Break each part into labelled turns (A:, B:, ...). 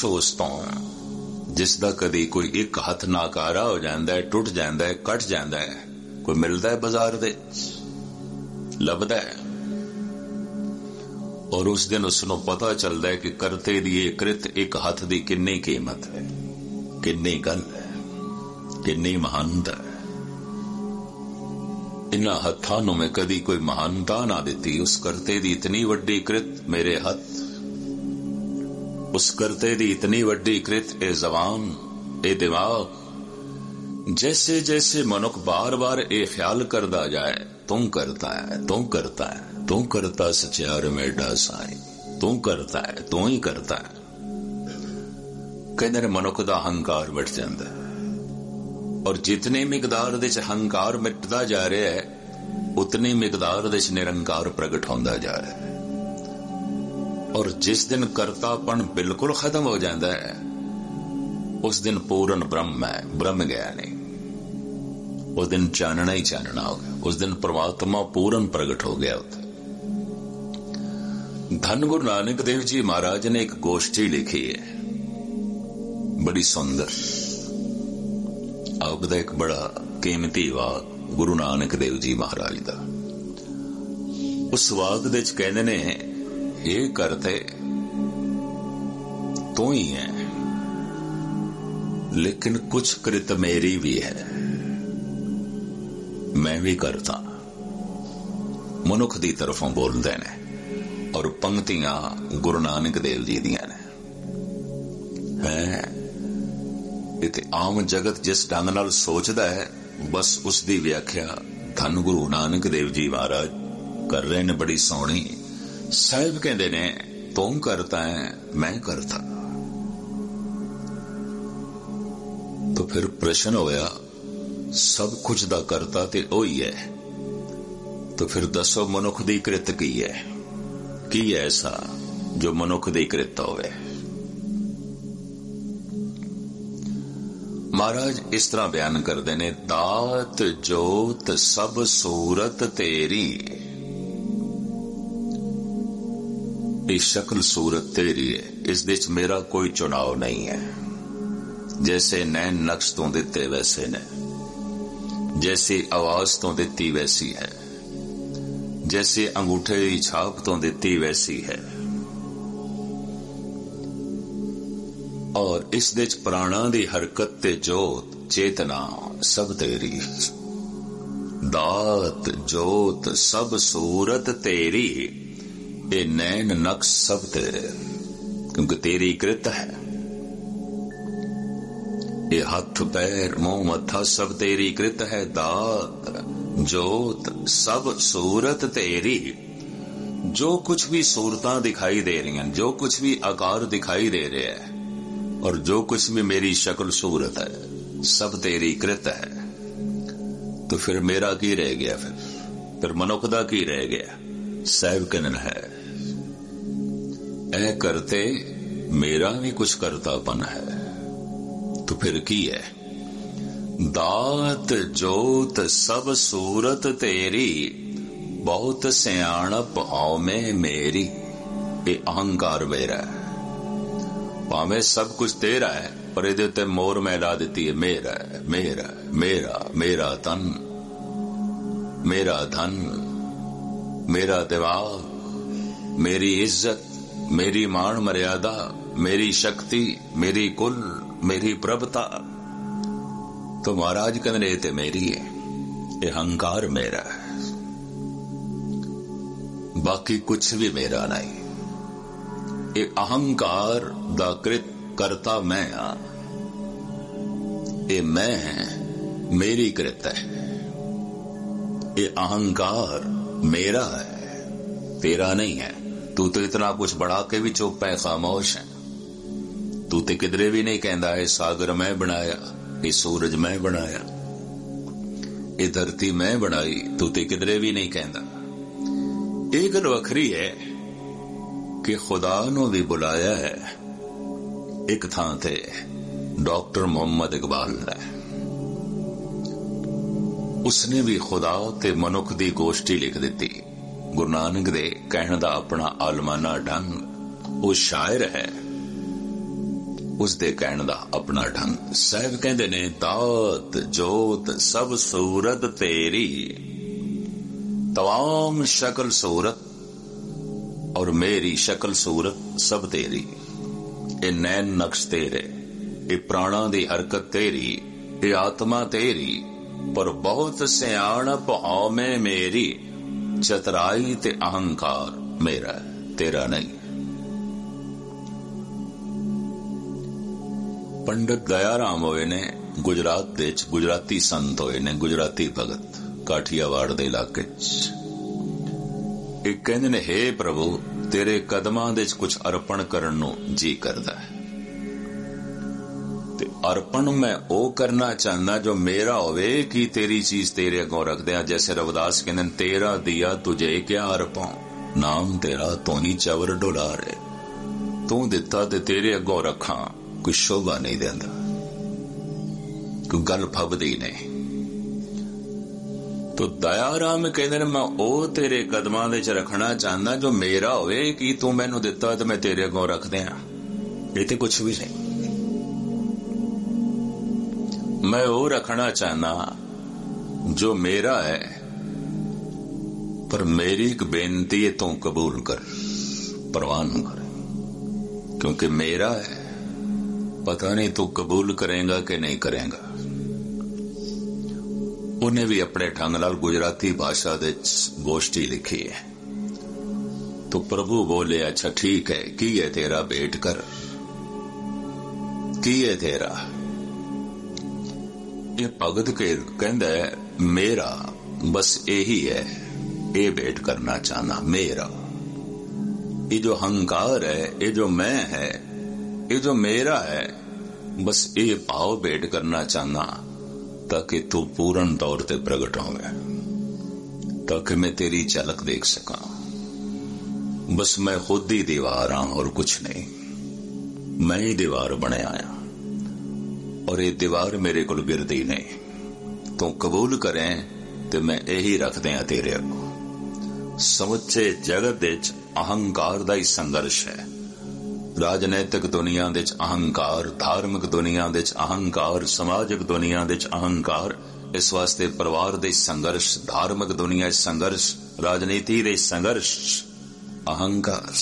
A: ਉਸ ਤੋਂ ਜਿਸ ਦਾ ਕਦੀ ਕੋਈ ਇੱਕ ਹੱਥ ਨਾਕਾਰਾ ਹੋ ਜਾਂਦਾ ਹੈ, ਟੁੱਟ ਜਾਂਦਾ ਹੈ, ਕੱਟ ਜਾਂਦਾ ਹੈ, ਕੋਈ ਮਿਲਦਾ ਹੈ ਬਾਜ਼ਾਰ ਦੇ ਲੱਭਦਾ ਹੈ, ਔਰ ਉਸ ਦਿਨ ਉਸ ਨੂੰ ਪਤਾ ਚੱਲਦਾ ਹੈ ਕਿ ਕਰਤੇ ਦੀ ਇਹ ਕ੍ਰਿਤ ਇੱਕ ਹੱਥ ਦੀ ਕਿੰਨੀ ਕੀਮਤ ਹੈ, ਕਿੰਨੀ ਗੱਲ ਹੈ, ਕਿੰਨੀ ਮਹਾਨਤਾ ਹੈ। ਇਨ੍ਹਾਂ ਹੱਥਾਂ ਨੂੰ ਮੈਂ ਕਦੀ ਕੋਈ ਮਹਾਨਤਾ ਨਾ ਦਿੱਤੀ। ਉਸ ਕਰਤੇ ਦੀ ਇਤਨੀ ਵੱਡੀ ਕ੍ਰਿਤ ਮੇਰੇ ਹੱਥ, ਉਸ ਕਰਤੇ ਦੀ इतनी ਵੱਡੀ कृत ए जबान ए दिमाग। जैसे जैसे मनुख बार बार ए ख्याल करता जाए तू करता है, तू करता है, तू करता सचियार मेडा साई, तू करता है, तू ही करता है। कहते मनुख का हंकार मिट जाता है, और जितनी मिकदार दे हंकार मिटता जा रहा है उतनी मिकदार दे निरंकार प्रगट होता जा रहा है। और जिस दिन करतापन बिल्कुल खत्म हो जाता है उस दिन पूर्ण ब्रह्म है, ब्रह्म गया नहीं। उस दिन चानना ही चानना हो गया, उस दिन परमात्मा पूर्ण प्रगट हो गया। धन गुरु नानक देव जी महाराज ने एक गोष्ठी लिखी है बड़ी सुंदर। आपका एक बड़ा कीमती वाक गुरु नानक देव जी महाराज का। उस वाक दे कहते ने ये करते तू ही है, लेकिन कुछ कृत मेरी भी है, मैं भी करता। मनुख दी तरफों बोलते ने और पंक्तियां गुरु नानक देव जी दियां ने। है इते आम जगत जिस ढंग नाल सोचदा है बस उसकी व्याख्या धन गुरु नानक देव जी महाराज कर रहे ने बड़ी सोहनी। साहिब कहते ने तू करता है, मैं करता। तो फिर प्रश्न होया सब कुछ दा करता ते ओही है, तो फिर दसो मनुख दी कृत की है, की है ऐसा जो मनुख दी कृत होवे। महाराज इस तरह बयान करते ने, दात जोत सब सूरत तेरी, शक्ल सूरत तेरी है, इस विच मेरा कोई चुनाव नहीं है। जैसे नैन नक्श तो दिते वैसे ने, जैसे आवाज तो दिती वैसी है, जैसे अंगूठे की छाप तो दिती वैसी है। और इस विच प्राणा दी हरकत ते जोत चेतना सब तेरी। दात जोत सब सूरत तेरी, ये नैन नक्श सब तेरे, क्योंकि तेरी कृत है। ये हाथ पैर मुंह मत्था सब तेरी कृत है। दात जोत सब सूरत तेरी, जो कुछ भी सूरतां दिखाई दे रही हैं, जो कुछ भी आकार दिखाई दे रहे हैं, और जो कुछ भी मेरी शक्ल सूरत है सब तेरी कृत है। तो फिर मेरा की रह गया? फिर मनुख दा की रह गया? साहिब कहन है ऐ करते मेरा भी कुछ करतापन है, तो फिर की है? दात जोत सब सूरत तेरी, बहुत सियाणप हौमे मेरी। ये अहंकार मेरा है, भावे सब कुछ तेरा है पर इहदे उत्ते मोर मैला दिती है मेरा है, मेरा मेरा मेरा तन, मेरा धन, मेरा दिमाग, मेरी इज्जत, मेरी मान मर्यादा, मेरी शक्ति, मेरी कुल, मेरी प्रभुता। तो महाराज कहने ते मेरी है, ये अहंकार मेरा है, बाकी कुछ भी मेरा नहीं। ये अहंकार दा कृत करता मैं हाँ, ये मैं मेरी कृत है। ये अहंकार मेरा है, तेरा नहीं है। तू तो इतना कुछ बढ़ा के भी चुप है, खामोश है। तू तो किधरे भी नहीं कहता है सागर मैं बनाया, ये सूरज मैं बनाया, ये धरती मैं बनाई, तू तो किधरे भी नहीं कहता। एक गल वखरी है कि खुदा नु भी बुलाया है एक थां ते डॉक्टर मोहम्मद इकबाल ने। उसने भी खुदा ते मनुख दी गोष्ठी लिख दी। गुरु नानक दे कहण दा अपना आलमाना ढंग। वो शायर है, ਉਸਦੇ ਕਹਿਣ ਦਾ ਆਪਣਾ ਢੰਗ। ਸਾਹਿਬ ਕਹਿੰਦੇ ਨੇ ਦਾਤ ਜੋਤ ਸਭ ਸੂਰਤ ਤੇਰੀ, तमाम शक्ल सूरत और मेरी शक्ल सूरत सब तेरी। ये नैन नक्श तेरे, ये प्राणा दी हरकत तेरी, ये आत्मा तेरी, पर बहुत सियाणप हौमे मेरी, चतराई ते अहंकार मेरा, तेरा नहीं। पंडित दयाराम होए ने गुजरात दे च, गुजराती संत होए ने, गुजराती भगत काठियावाड़ दे इलाके एक कहंदे ने हे प्रभु तेरे कदमां दे च कुछ अर्पण करन नूं जी करदा है, ते अर्पण मैं ओ करना चाहना जो मेरा होवे कि तेरी चीज तेरे अगों रख दिया। जैसे रविदास कहंदे ने तेरा दिया तुझे क्या अर्पां, नाम तेरा तू ही चवर डोलारे, तू दिता ते तेरे अगों रखां, कोई शोभा नहीं देंदा, कोई गल फबदी नहीं। तो दयाराम कहते ने मैं ओ तेरे कदमां दे च रखना चाहना जो मेरा होवे कि तू मैनू दिता ते मैं तेरे अगों रख दियां, ये ते कुछ भी नहीं। मैं ओ रखना चाहना जो मेरा है, पर मेरी एक बेनती है तू कबूल कर, प्रवान कर, क्योंकि मेरा है, पता नहीं तू कबूल करेगा कि नहीं करेगा। उन्हें भी अपने ढंग नाल गुजराती भाषा दे गोष्ठी लिखी है। तो प्रभु बोले अच्छा ठीक है, की है तेरा भेंट कर, की है तेरा। ये भगत के कहंदा है मेरा बस यही है, ये भेंट करना चाहना मेरा। ये जो अहंकार है, ये जो मैं है, ये जो मेरा है, बस ये भाव भेंट करना चाहना ताकि तू पूर्ण तौर ते प्रगट होवे, ताकि मैं तेरी झलक देख सका। बस मैं खुद ही दीवार हां और कुछ नहीं, मैं ही दीवार बने आया, और ये दीवार मेरे को गिरदी नहीं। तू कबूल करें ते मैं यही रख दिया तेरे अगों। समुचे जगत विच अहंकार दा ही संघर्ष है, राजनैतिक दुनिया दे च अहंकार, धार्मिक दुनिया दे च अहंकार, समाजिक दुनिया दे च अहंकार। इस वास्ते परिवार दे संघर्ष, धार्मिक दुनिया च संघर्ष, राजनीति दे संघर्ष, अहंकार।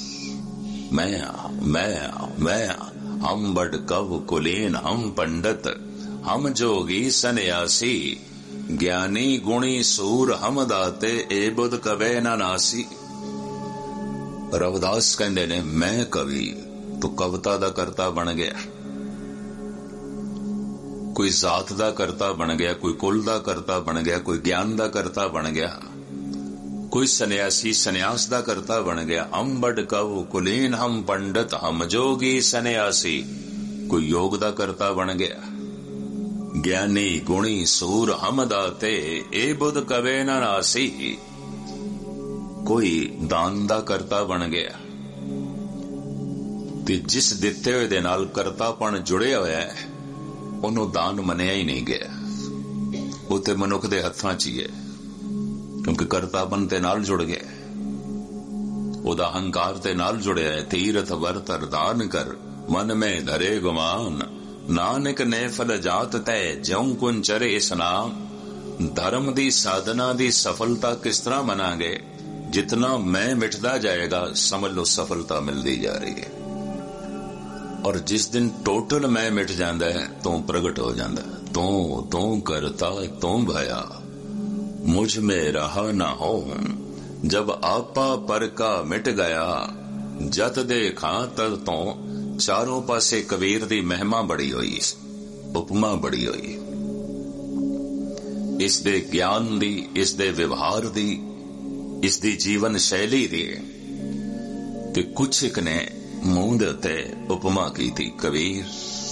A: मैं हम बड़ कव कुलीन, हम पंडित, हम जोगी सन्यासी, ज्ञानी गुणी सूर हम दाते, ए बुध कवे ना नासी। रविदास कहंदे ने मैं कवि, तो कविता दा करता बन गया, कोई जात दा करता बन गया, कोई कुल दा करता बन गया, कोई ज्ञान दा करता बन गया, कोई सन्यासी सन्यास दा करता बन गया। हम बड़ कव कुलीन, हम पंडित, हम जोगी सन्यासी, कोई योग दा करता बन गया। ज्ञानी गुणी सूर हम दाते, ए बुध कवे ना नासी, कोई दान दा करता बन गया। ते जिस दिते हुए दे नाल करतापन जुड़िया होया है, उन्हों दान मनिया ही नहीं गया, वो ते मनुख दे हत्थां च ही है, क्योंकि करतापन ते नाल जुड़ गया, ओदा अहंकार ते नाल जुड़िया है। तीरथ वर्त दान कर, मन में धरे गुमान, नानक ने फल जात तय, ज्यों कुन चरे स्नाम। धर्म दी साधना दी सफलता किस तरह मनांगे, जितना मैं मिटदा जाएगा समझ लो सफलता मिलती जा रही है। और जिस दिन टोटल मैं मिट जाता है तो प्रगट हो जाता है। तू करता तू भया, मुझ में रहा ना हो, जब आपा पर का मिट गया, जत देखा तद तो। चारों पासे कबीर दी महिमा बड़ी हुई, उपमा बड़ी हुई, इस दे ज्ञान दी, इस दे व्यवहार दी, इस दी जीवन शैली दी। ते कुछ एक ने मुंह दे उत्ते उपमा की थी, कबीर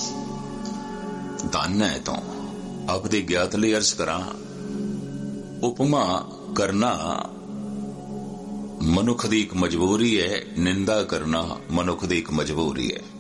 A: धन है तो आपदी ज्ञात लई अर्ज करा। उपमा करना मनुख दी एक मजबूरी है, निंदा करना मनुख दी एक मजबूरी है।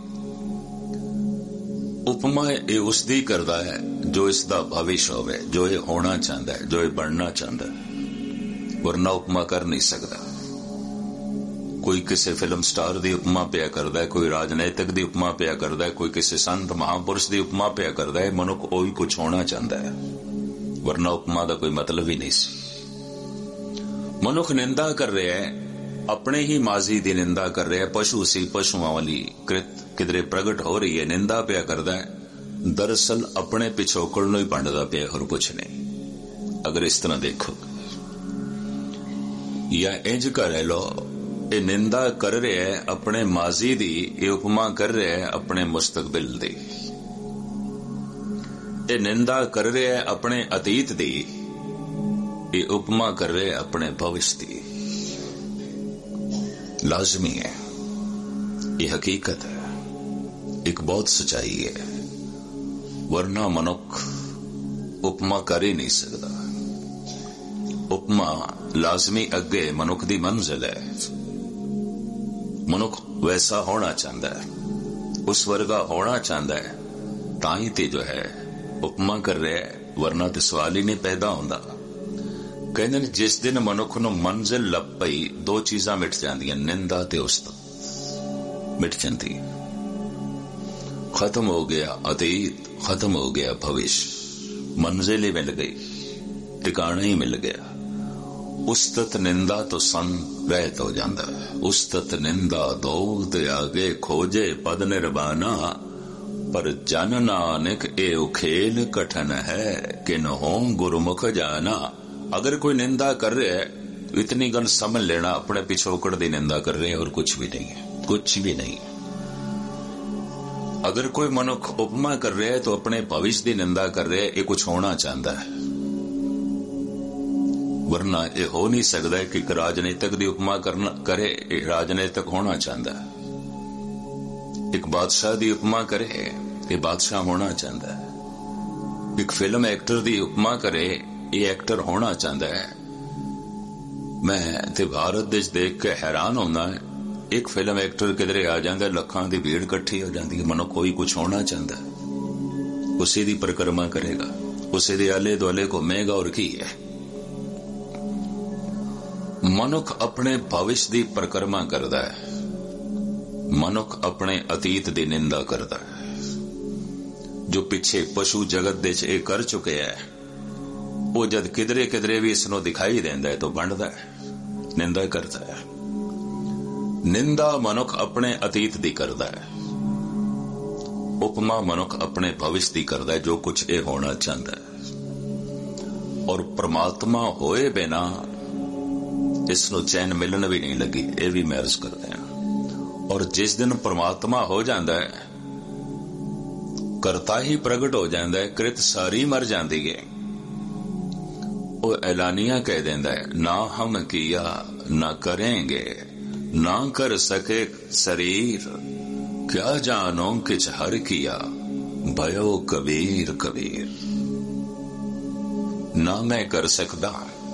A: उपमा ये उसदी करदा है जो इसदा भविष्य होवे, जो ये होना चाहता है, जो ये बनना चाहता है, वरना उपमा कर नहीं सकता। कोई किसी फिल्म स्टार की उपमा पिया करता है, कोई राजनीतिक की उपमा पिया करता है, कोई किसी संत महापुरुष की उपमा पिया करता है। मनुख वही कुछ होना चाहता है, वरना उपमा का कोई मतलब ही नहीं सी। मनुख निंदा कर रहा है, अपने ही माजी की निंदा कर रहा है। पशु सी, पशुओं वाली कृत किधरे प्रगट हो रही है, निंदा पिया करता है। दरअसल अपने पिछोकड़ नूं ही भंडदा पिया, होर कुछ नहीं। अगर इस तरह देखो या इंज कर लो, ये निंदा कर रहे है अपने माजी दी, ये उपमा कर रहे है अपने मुस्तकबिल दी। ये निंदा कर रहे है अपने अतीत दी, ये उपमा कर रहे है अपने भविष्य दी। लाजमी है, ये हकीकत है, एक बहुत सच्चाई है, वरना मनुख उपमा कर ही नहीं सकता। उपमा लाजमी अगे मनुख दी मंजिल है। मनुख वैसा होना चाहता है, उस वर्गा होना चाहता है, ताई ते जो है उपमा कर रहा है, वरना तो सवाल ही नहीं पैदा होता। कहते जिस दिन मनुख नूं मंजिल लभ पई, दो चीजां मिट जांदियां, निंदा ते उस्तत मिट जाती। खत्म हो गया अतीत, खत्म हो गया भविष्य, मंजिल ही मिल गई, ठिकाना ही मिल गया। उस्तत निंदा तो सन रहत हो जाता है। उस्तत निंदा दोग दे आगे खोजे पद निर्वाणा, पर जन नानक ए खेल कठन है, कि न हो गुरुमुख जाना। अगर कोई निंदा कर रहा है, इतनी गल समझ लेना, अपने पिछोकड़ की निंदा कर रहे हैं और कुछ भी नहीं है, कुछ भी नहीं। अगर कोई मनुख उपमा कर रहा है तो अपने भविष्य की निंदा कर रहा है, ये कुछ होना चाहता है, वरना ये हो नहीं सकता है कि राजनीतिक की उपमा करे, राजनीतिक होना चाहता है। एक बादशाह की उपमा करे, ये बादशाह होना चाहता है। एक फिल्म एक्टर की उपमा करे, ये एक्टर होना चाहता है। मैं ते भारत देश देख के हैरान होना है, एक फिल्म एक्टर किधरे आ जाता है, लखां की भीड़ इकट्ठी हो जाती है। मनुख कोई कुछ होना चाहता है, उसी की परिक्रमा करेगा, उसी के आले दुआले घूमेगा, और की है। मनुख अपने भविष्य की परिक्रमा करता है, मनुख अपने अतीत की निंदा करता है। जो पिछे पशु जगत दे च कर चुके है, वो जद किधरे किधरे भी इसनों दिखाई देंदा है तो बंडदा है, निंदा करता है। निंदा मनुख अपने अतीत की करता है, उपमा मनुख अपने भविष्य की करता है, जो कुछ ये होना चाहता है। और परमात्मा होए बिना इसनों चैन मिलन भी नहीं लगी, ये भी महर्ज करते हैं। और जिस दिन परमात्मा हो जाता है, करता ही प्रगट हो जाता है, कृत सारी मर जाती है, वो ऐलानिया कह देता है, ना हम किया ना करेंगे, ना कर सके शरीर, क्या जानो किछ हर किया, भयो कबीर कबीर। ना मैं कर सकता,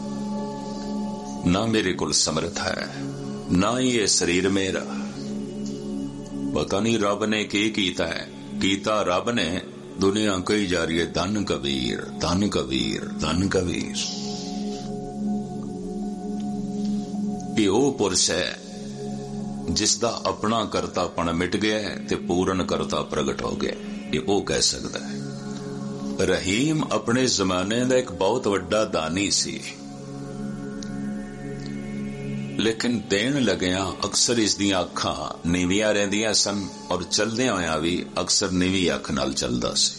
A: ना मेरे को समर्थ है, ना ये शरीर मेरा। पता नहीं रब ने की कीता है, कीता रब ने, दुनिया कही जा रही है धन कबीर, धन कबीर, धन कबीर। ये वो पुरुष है जिसदा अपना करतापन मिट गया है ते पूर्ण करता प्रगट हो गया, ये वो कह सकता है। रहीम अपने जमाने का एक बहुत वड्डा दानी सी, लेकिन देन लग्या अक्सर इसदियां अखां नीवियां रहिंदियां सन, और चलदियां होया भी अक्सर नीवी अख नाल चलदा सी।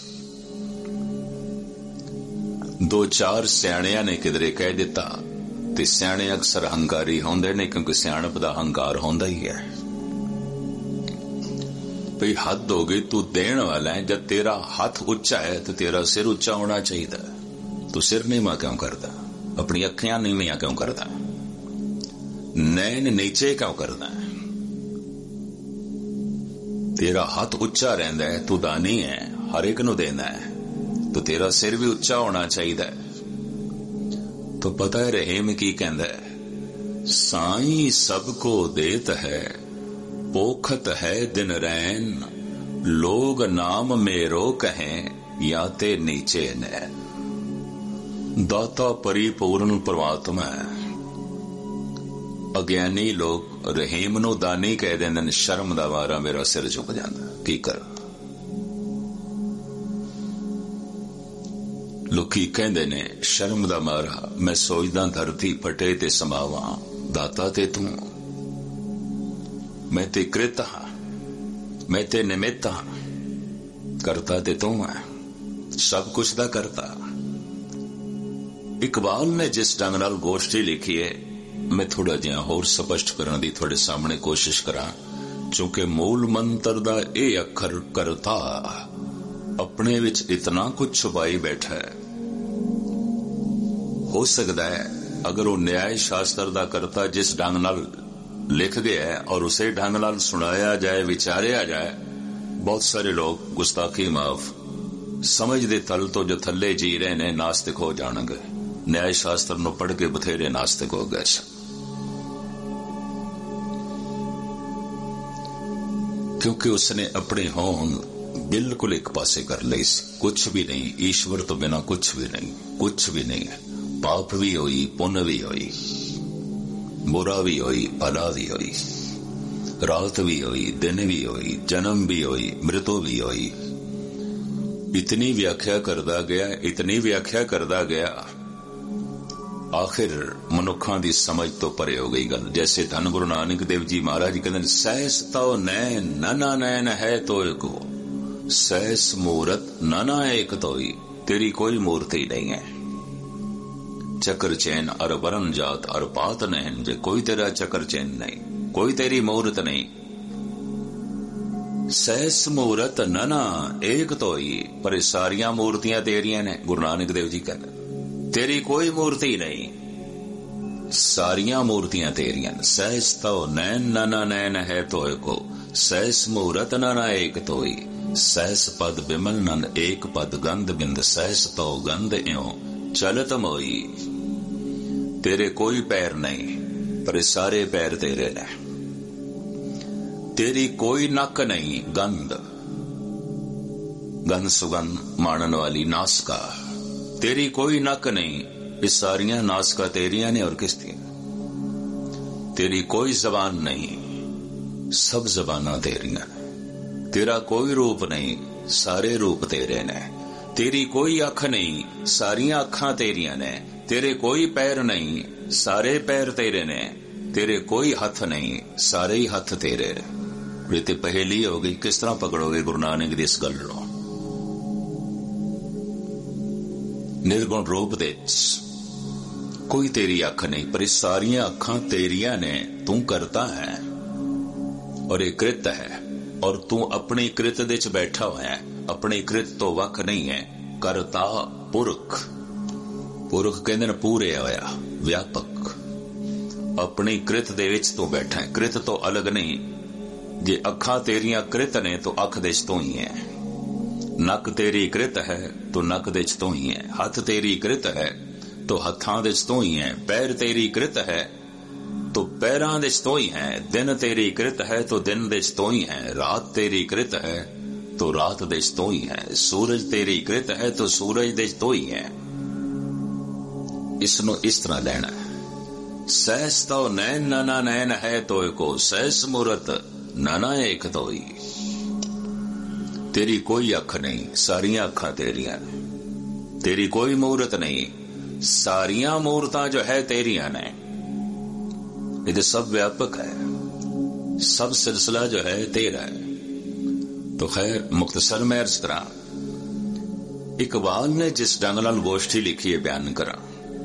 A: दो चार सियाणियां ने किधरे कह दिता, ते सियाणे अक्सर हंकारी होंदे ने, क्योंकि सियाणप दा हंकार होंदा ही है। भई हद हो गई, तू देण वाला है, जब तेरा हाथ उच्चा है तो तेरा सिर उच्चा होना चाहिए। तू सिर नीवा क्यों करदा, अपनी अखियां नीवियां क्यों करदा, नैन नीचे क्यों करना है? तेरा हाथ उच्चा रहंदा है, तू दानी है, हर एक नूं देना है, तो तेरा सिर भी उच्चा होना चाहिए। तो पता है रहीम की कहंदा है, साईं सबको देत है, पोखत है दिन रैन, लोग नाम मेरो कहें, या ते नीचे नैन। दाता परिपूर्ण परमात्मा है, ਅਗਿਆਨੀ ਲੋਕ ਰਹੀਮ ਨੂੰ ਦਾਨੀ ਕਹਿ ਦਿੰਦੇ ਨੇ। ਸ਼ਰਮ ਦਾ ਮਾਰਾ ਮੇਰਾ ਸਿਰ ਝੁਕ ਜਾਂਦਾ, ਕੀ ਕਰਾਂ। ਲੋਕੀ ਕਹਿੰਦੇ ਨੇ ਸ਼ਰਮ ਦਾ ਮਾਰਾ ਮੈਂ ਸੋਚਦਾ ਧਰਤੀ ਫਟੇ ਤੇ ਸਮਾਵਾਂ, ਦਾਤਾ ਤੇ ਤੂੰ, ਮੈਂ ਤੇ ਕ੍ਰਿਤ ਹਾਂ, ਮੈਂ ਤੇ ਨਿਮਿਤ ਹਾਂ, ਕਰਤਾ ਤੇ ਤੂੰ ਹੈ, ਸਭ ਕੁਛ ਦਾ ਕਰਤਾ। ਇਕਬਾਲ ਨੇ ਜਿਸ ਢੰਗ ਨਾਲ ਗੋਸ਼ਟੀ ਲਿਖੀ ਹੈ, ਮੈਂ ਥੋੜਾ ਜਿਹਾ ਹੋਰ ਸਪਸ਼ਟ ਕਰਨ ਦੀ ਤੁਹਾਡੇ ਸਾਹਮਣੇ ਕੋਸ਼ਿਸ਼ ਕਰਾਂ, ਕਿਉਂਕਿ ਮੂਲ ਮੰਤਰ ਦਾ ਇਹ ਅੱਖਰ ਕਰਤਾ ਆਪਣੇ ਵਿੱਚ ਇਤਨਾ ਕੁਝ ਛੁਪਾਈ ਬੈਠਾ ਹੈ। ਹੋ ਸਕਦਾ ਹੈ ਅਗਰ ਉਹ ਨਿਆਇ ਸ਼ਾਸਤਰ ਦਾ ਕਰਤਾ ਜਿਸ ਢੰਗ ਨਾਲ ਲਿਖ ਗਿਆ ਹੈ ਔਰ ਉਸੇ ਢੰਗ ਨਾਲ ਸੁਣਾਇਆ ਜਾਏ, ਵਿਚਾਰਿਆ ਜਾਏ, ਬਹੁਤ ਸਾਰੇ ਲੋਕ ਗੁਸਤਾਖੀ ਮਾਫ ਸਮਝ ਦੇ ਤਲ ਤੋਂ ਜੋ ਥੱਲੇ ਜੀ ਰਹੇ ਨੇ ਨਾਸਤਿਕ ਹੋ ਜਾਣਗੇ। ਨਿਆਇ ਸ਼ਾਸਤਰ ਨੂੰ ਪੜ੍ਹ ਕੇ ਬਥੇਰੇ ਨਾਸਤਿਕ ਹੋ ਗਏ ਸਨ, ਕਿਉਂਕਿ ਉਸਨੇ ਆਪਣੇ ਹੋਂਦ ਬਿਲਕੁਲ ਇੱਕ ਪਾਸੇ ਕਰ ਲਈ ਸੀ। ਕੁਛ ਵੀ ਨਹੀਂ, ਈਸ਼ਵਰ ਤੋਂ ਬਿਨਾ ਕੁਛ ਵੀ ਨਹੀਂ, ਕੁਛ ਵੀ ਨਹੀਂ ਹੈ। ਪਾਪ ਵੀ ਹੋਈ, ਪੁੰਨ ਵੀ ਹੋਈ, बुरा भी होई, भला भी होई, रात भी होई, दिन भी होई, जन्म भी होई, मृत्यु भी होई। इतनी व्याख्या करदा गया, इतनी व्याख्या करदा गया, आखिर मनुखा दी समझ तो परे हो गई गल। जैसे धन गुरु नानक देव जी महाराज कहते सहस तो नैन नना नैन है तो को, सहस मूरत नना एक तो ही, तेरी कोई मूर्ति नहीं है। चक्र चैन अर वरण जात अर पात नैन, जे कोई तेरा चक्र चैन नहीं, कोई तेरी मूर्त नहीं। सहस मूरत नना एक तो ही, पर सारिया मूर्तियां तेरिया ने। गुरु नानक देव जी कहते तेरी कोई मूर्ति नहीं, सारिया मूर्तियां तेरिया। सहस तो नैन नना नैन है तो को, सहस मूरत नना एक तो ही, सहस पद बिमल नन एक पद गंध बिंद, सहस तो गंध इं चलत मोई। तेरे कोई पैर नहीं, पर सारे पैर तेरे ने। तेरी कोई नक नहीं, गंध गंध सुगंध मानन वाली नासका, तेरी कोई नक नहीं, ये सारियां नासका तेरिया ने और किसकी। तेरी कोई जबान नहीं, सब जबाना तेरिया ने। तेरा कोई रूप नहीं, सारे रूप तेरे ने। तेरी कोई अख नहीं, सारियां अखां तेरिया ने। तेरे कोई पैर नहीं, सारे पैर तेरे ने। तेरे कोई हथ नहीं, सारे ही हथ तेरे। ये तो पहेली हो गई, किस तरह पकड़ोगे गुरु नानक दी इस गल नूं। निर्गुण रूप दे कोई तेरी अख नहीं, पर सारियां अखां तेरिया ने। तू करता है और ये कृत है, और तू अपनी कृत दे च बैठा हुआ है, अपनी कृत तो वख नहीं है। करता पुरख, पुरख कहते हैं पूरे होया, व्यापक। अपनी कृत दे विच तू बैठा है, कृत तो अलग नहीं। जे अखां तेरियां कृत ने तो अख दे च तू ही है। नक तेरी कृत है तो नक दे च तू ही है। हथ तेरी कृत है तो हथां दे च तू ही है। पैर तेरी कृत है तो पैरां दे च तू ही है। दिन तेरी कृत है तो दिन दे च तू ही है। रात तेरी कृत है तो रात दे च तू ही है। सूरज तेरी कृत है तो सूरज दे च तू ही है। इसनों इस तरह लेना है। सहस तो नैन नना नैन है तो को, सहस मूरत नना एक तो ही। तेरी कोई अख नहीं, सारियां अखां तेरिया ने। तेरी कोई मूरत नहीं, सारियां मूर्तां जो है तेरिया ने। ये तो सब व्यापक है, सब सिलसिला जो है तेरा है। तो खैर मुख्तसर में अर्ज करा, इकबाल ने जिस ढंग नाल गोष्ठी लिखी है बयान करा।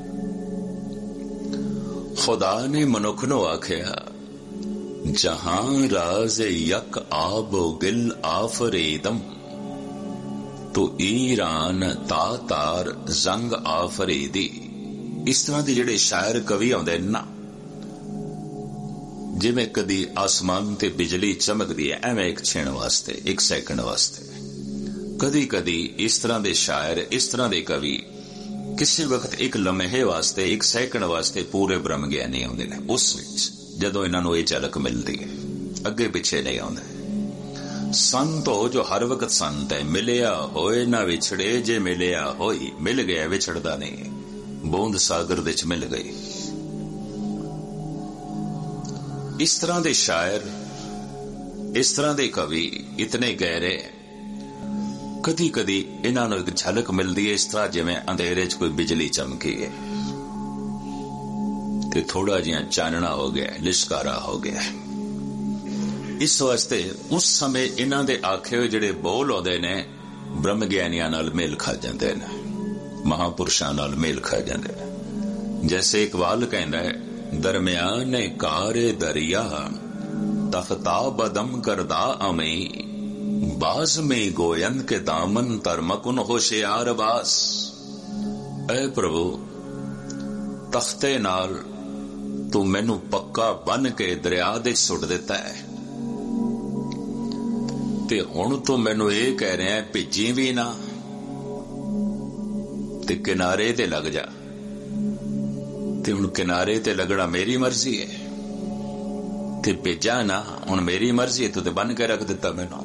A: खुदा ने मनुख नूं आखिया, जहां राज यक आबो गिल आफरीदम, तो ईरान तातार जंग आफरीदी। इस तरह के जिहड़े शायर कवि आउंदे ना, जिवें कदी आसमान ते बिजली चमकदी है एवें एक क्षण वास्ते, एक सैकंड वास्ते। कदी कदी इस तरह के शायर, इस तरह के कवि किसी वक्त एक लम्हे वास्ते, एक सैकंड वास्ते पूरे ब्रह्म ज्ञानी आउंदे ने। उस विच जदों इन्हां नूं इह झलक मिलदी है, अगे पिछे नहीं आउंदे। संत हो जो हर वक्त संत है, मिलिया होए ना विछड़े, जे मिलिया होई, मिल गया विछड़दा नहीं। बूंद सागर दे च मिल गई। इस तरह के शायर, इस तरह के कवि इतने गहरे, कदी कदी इन्हां नूं एक झलक मिलती है, इस तरह जिवें अंधेरे च कोई बिजली चमकी है ते थोड़ा जिहा चानना हो गया, लिशकारा हो गया। इस वास्ते उस समय इन्हां दे आखे हुए जिहड़े बोल आउंदे ने ब्रह्म ज्ञानियां नाल मेल खा जांदे ने, महापुरुषां नाल मेल खा जांदे ने। जैसे इकबाल कहंदा है, दरमियाने कारे दरिया तख्ता बदम करदा अमी, बाज में गोयन के दामन तरमकुन होशियार बास। ऐ प्रभु, तख्ते नाल तू मैनू पक्का बन के दरिया दे सुट दिता है, ते हुण तू मैनू ये कह रहा है भिजी भी ना ते किनारे ते लग जा। ते हुण किनारे ते लगना मेरी मर्जी है, ते भेजा ना हुण मेरी मर्जी है, तू ते बन के रख दिता मैनू।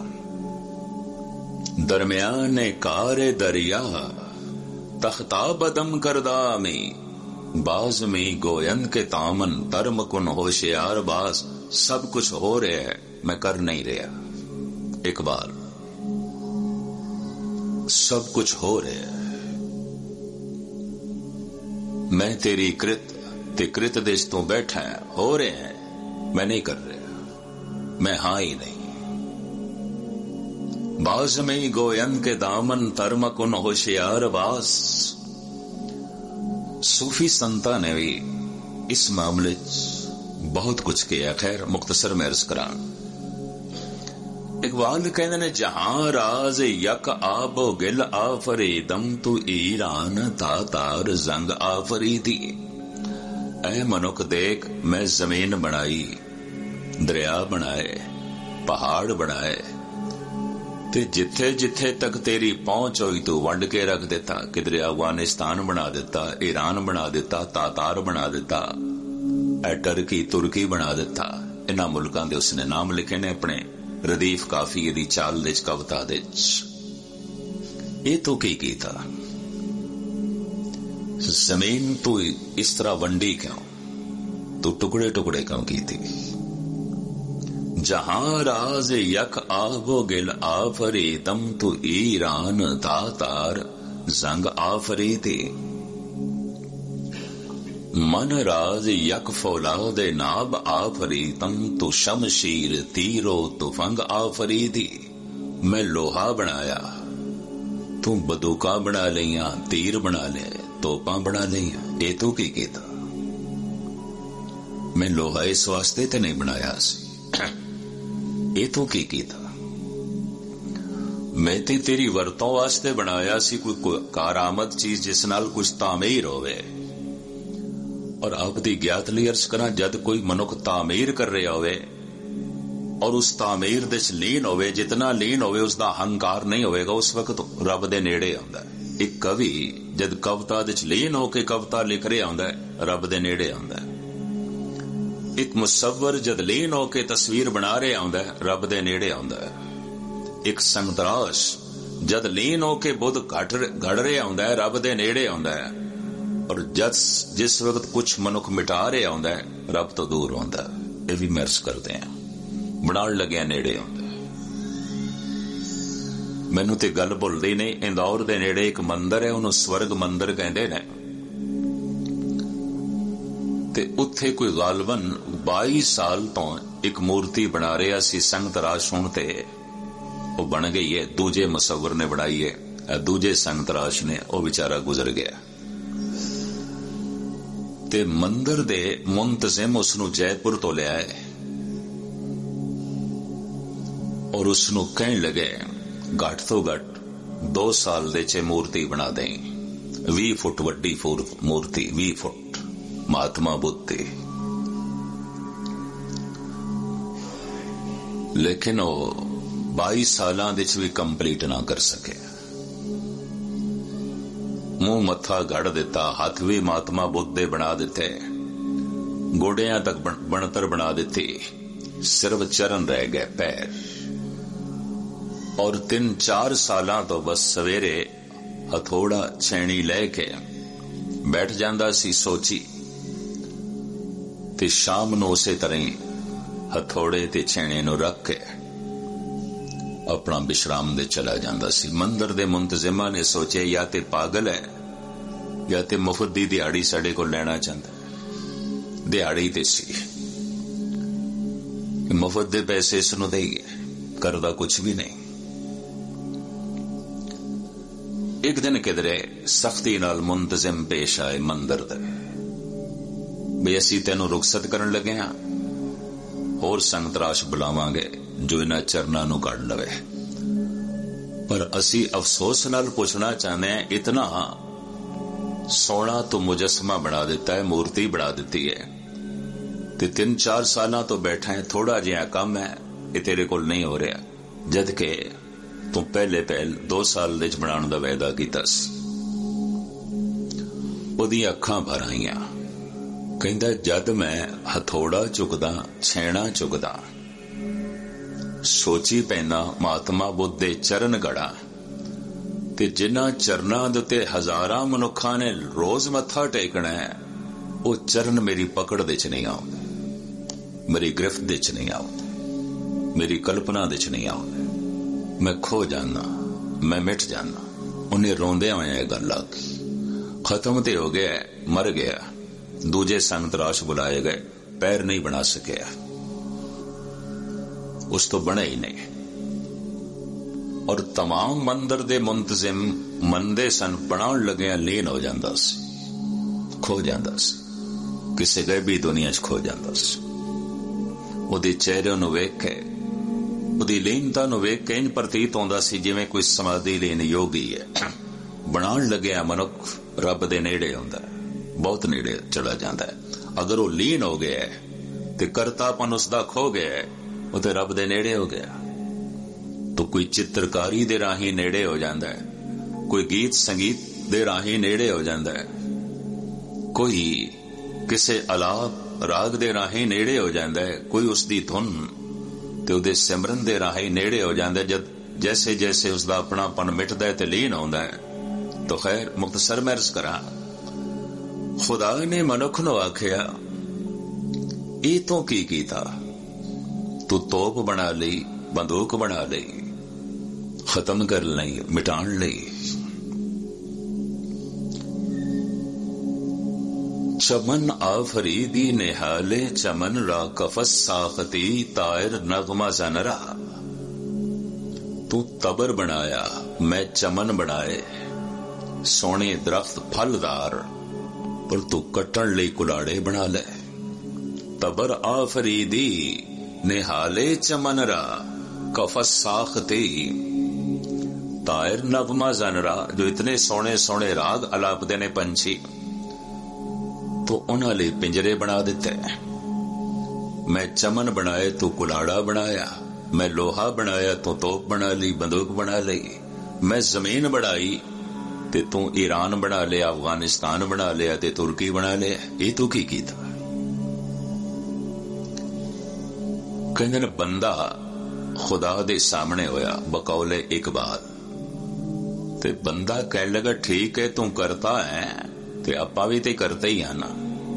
A: दरमियाने कारे दरिया तख्ता बदम करदा में, बाज में गोयन के तामन तरम कुन होशियार बास। सब कुछ हो रहा है, मैं कर नहीं रहा। इकबाल, सब कुछ हो रहा है, मैं तेरी कृत ते कृत देश तो बैठा है, हो रहे हैं, मैं नहीं कर रहा, मैं हां ही नहीं। बाज में गोयन के दामन तरमकुन होशियार बास। सूफी संतां ने भी इस मामले बहुत कुछ किया। खैर मुख्तसर में अर्ज करा, इकबाल कहते ने, जहां राज यक आबो गिल आफरीदम तू ईरान तातार जंग आफरीदी। ऐ मनुख देख, मैं जमीन बनाई, दरिया बनाए, पहाड़ बनाए, ते जिथे जिथे तक तेरी पहुंच हुई तू वंड के रख देता। किधरे अफगानिस्तान बना देता, ईरान बना देता, तातार बना देता, टर्की तुर्की बना देता। इन्हां मुल्कां दे उसने नाम लिखे ने अपने रदीफ काफी दी चाल दे कविता दे। ये तो की कीता? जमीन तू इस तरह वंडी क्यों, तू टुकड़े टुकड़े क्यों की थी? जहां राज यक आबो गिल आफरीदम तू ईरान तातार जंग आफरीदी। मन राज यक फौलाद नाब आफरीदम तू शमशीर तीरो तुफंग आफरीदी। मैं लोहा बनाया, तू बंदूका बना लिया, तीर बना ले, तोपा बना लिया। ये तू की कीता? मैं लोहा इस वास्ते ते नहीं बनाया सी, ये तू की कीता? मैं ते तेरी वरतों वास्ते बनाया सी, कोई कारामद चीज जिस नाल कुछ तामीर होवे। और आप दी ज्ञात लई अर्ज करा, जद कोई मनुख तामीर कर रहा होवे और उस तामीर दे लीन होवे, जितना लीन होवे उसका अहंकार नहीं होवेगा, उस वक्त रब दे नेड़े आउंदा है। एक कवि जद कविता दे लीन होके कविता लिख रहा आउंदा है, रब दे नेड़े आउंदा है। एक मुसव्वर जद लीन होके तस्वीर बना रहा आउंदा है, रब दे नेड़े आउंदा है। एक संगतराश जद लीन होके बुद्ध घड़ रहा आउंदा है, रब दे नेड़े आउंदा है। और जिस वक्त कुछ मनुख मिटा रहे आउंदा है, रब तो दूर आउंदा है। ये भी महर्स करते हैं, बनाण लग्या नेड़े आउंदा है। मैनू ते गल भुलदी नहीं, इंदौर दे नेड़े एक मंदिर है, उन्होंने स्वर्ग मंदिर कहते ने। ते उत्थे कोई गालबन 22 साल तो एक मूर्ति बना रहा सी, संगत राश होण ते वो बन गई है, दूजे मुसव्वर ने बनाई है, दूजे संगत राश ने, वो बेचारा गुजर गया। ते मंदिर दे मुंतजिम उसनू जयपुर तो ले आए और उसनू कहन लगे, घट तो घट 2 साल दे च मूर्ति बना दें, 20 फुट वड्डी मूर्ति, 20 फुट महात्मा बुद्ध दी। लेकिन वो 22 सालां दे च भी कंप्लीट ना कर सके। मुंह मत्था गड़ दिता, हाथ भी महात्मा बुद्ध दे बना दिते, गोडियां तक बनतर बना दी, सिर्फ चरण रह गए, पैर। और 3-4 सालां तो बस सवेरे हथौड़ा छैनी लेके बैठ जांदा सी सोची, ते शाम नूं उसे तरह ही हथौड़े ते छेणे नूं रख के अपना विश्राम दे चला जांदा सी। मंदिर दे मुंतजिमां ने सोचे या ते पागल है या ते मुफ्त दी दिहाड़ी साडे कोल लेना चाहता। दिहाड़ी ते सी, मुफ्त दे पैसे इसनूं देईए, करदा कुछ भी नहीं। एक दिन किधरे सख्ती नाल मुंतजिम पेश आए मंदिर दे, भी असीं तैनूं रुखसत करन लगे हां, होर संगतराश बुलावांगे जो इन्हां चरनां नूं कढ लवे। पर असीं अफसोस नाल पुछना चाहते हैं, इतना सोहना तो मुजस्समा बना दिता है, मूर्ति बना दी है, ते 3-4 साल तो बैठा है, थोड़ा जिहा कम है, ये तेरे कोल नहीं हो रहा, जबकि तू पहले 2 साल दे बनाने दा वायदा कीता सी। ओदी अखां भर आईयां, कहंदा जद मैं हथौड़ा चुकदा, छेणा चुकदा, सोची पैना महात्मा बुद्ध दे चरण गड़ा, ते जिन्हां चरनां दे उत्ते हजारां मनुखां ने रोज मत्था टेकना है, वो चरण मेरी पकड़ दे च नहीं आउंदे, मेरी गिरफ्त दे च नहीं आउंदे, मेरी कल्पना दे च नहीं आउंदे। मैं खो जाना, मैं मिट जाना। उन्हें रोंदे होया गल आखी, खत्म ते हो गया, मर गया। दूजे संगतराश बुलाए गए, पैर नहीं बना सकिया, उस तो बने ही नहीं। और तमाम मंदिर दे मुंतजिम मंदे सन, बनाउण लगे लीन हो जांदा सी, खो जांदा सी, किसी गैबी दुनिया च खो जांदा सी। उहदे चेहरे नूं वेख के, उहदी लीनता नूं वेख के इंज प्रतीत होंदा सी जिवें कोई समाधि लीन योगी है। बनाउण लग्या मनुख रब दे नेड़े हुंदा है, बहुत नेड़े चला जाता है। अगर वो लीन हो गया है ते करतापन उसका खो गया है, वो तो रब दे नेड़े हो गया। तो कोई चित्रकारी दे राही नेड़े हो जाता है, कोई गीत संगीत दे राही नेड़े हो जाता है, कोई किसे अलाप राग दे राही नेड़े हो जाता है, कोई उसकी धुन ते उहदे सिमरन दे राही नेड़े हो जाता है। जब जैसे जैसे उसका अपनापन मिटदा है ते लीन होंदा है। तो खैर मुख्तसर मैं अर्ज करा, खुदा ने मनुख नूं आखिया, ई तो की कीता, तू तोप बना लई, बंदूक बना लई, खत्म कर लई, मिटाण लई। चमन आफरीदी निहाले चमन रा कफस साखती तायर नगमा जनरा। तू तबर बनाया, मैं चमन बनाए, सोने दरख्त फलदार, पर तू कट्टण लई कुलाड़े बना ले। तबर आफरीदी निहाले चमन रा कफस साखती तायर नगमा जनरा। जो इतने सोने सोने राग अलापदे ने पंछी, तो उन्हां लई पिंजरे बना दिते। मैं चमन बनाए, तू कुलाड़ा बनाया, मैं लोहा बनाया, तू तोप बना ली, बंदूक बना ली। मैं जमीन बनाई ते तू ईरान बना लिया, अफगानिस्तान बना लिया, ते तुर्की बना लिया। ये तू की कीता? कहंदे ने बंदा खुदा दे सामने होया बकौले इकबाल, ते बंदा कहने लगा ठीक है तू करता है, ते आपा भी ते करते ही आना।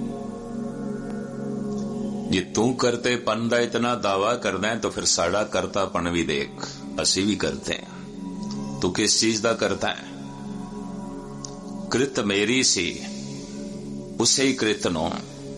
A: जे तू करते पन दा इतना दावा करना है तो फिर साड़ा करतापन भी देख, असी भी करते हैं। तू किस चीज दा करता है? कृत मेरी सी, उसे ही कृत नो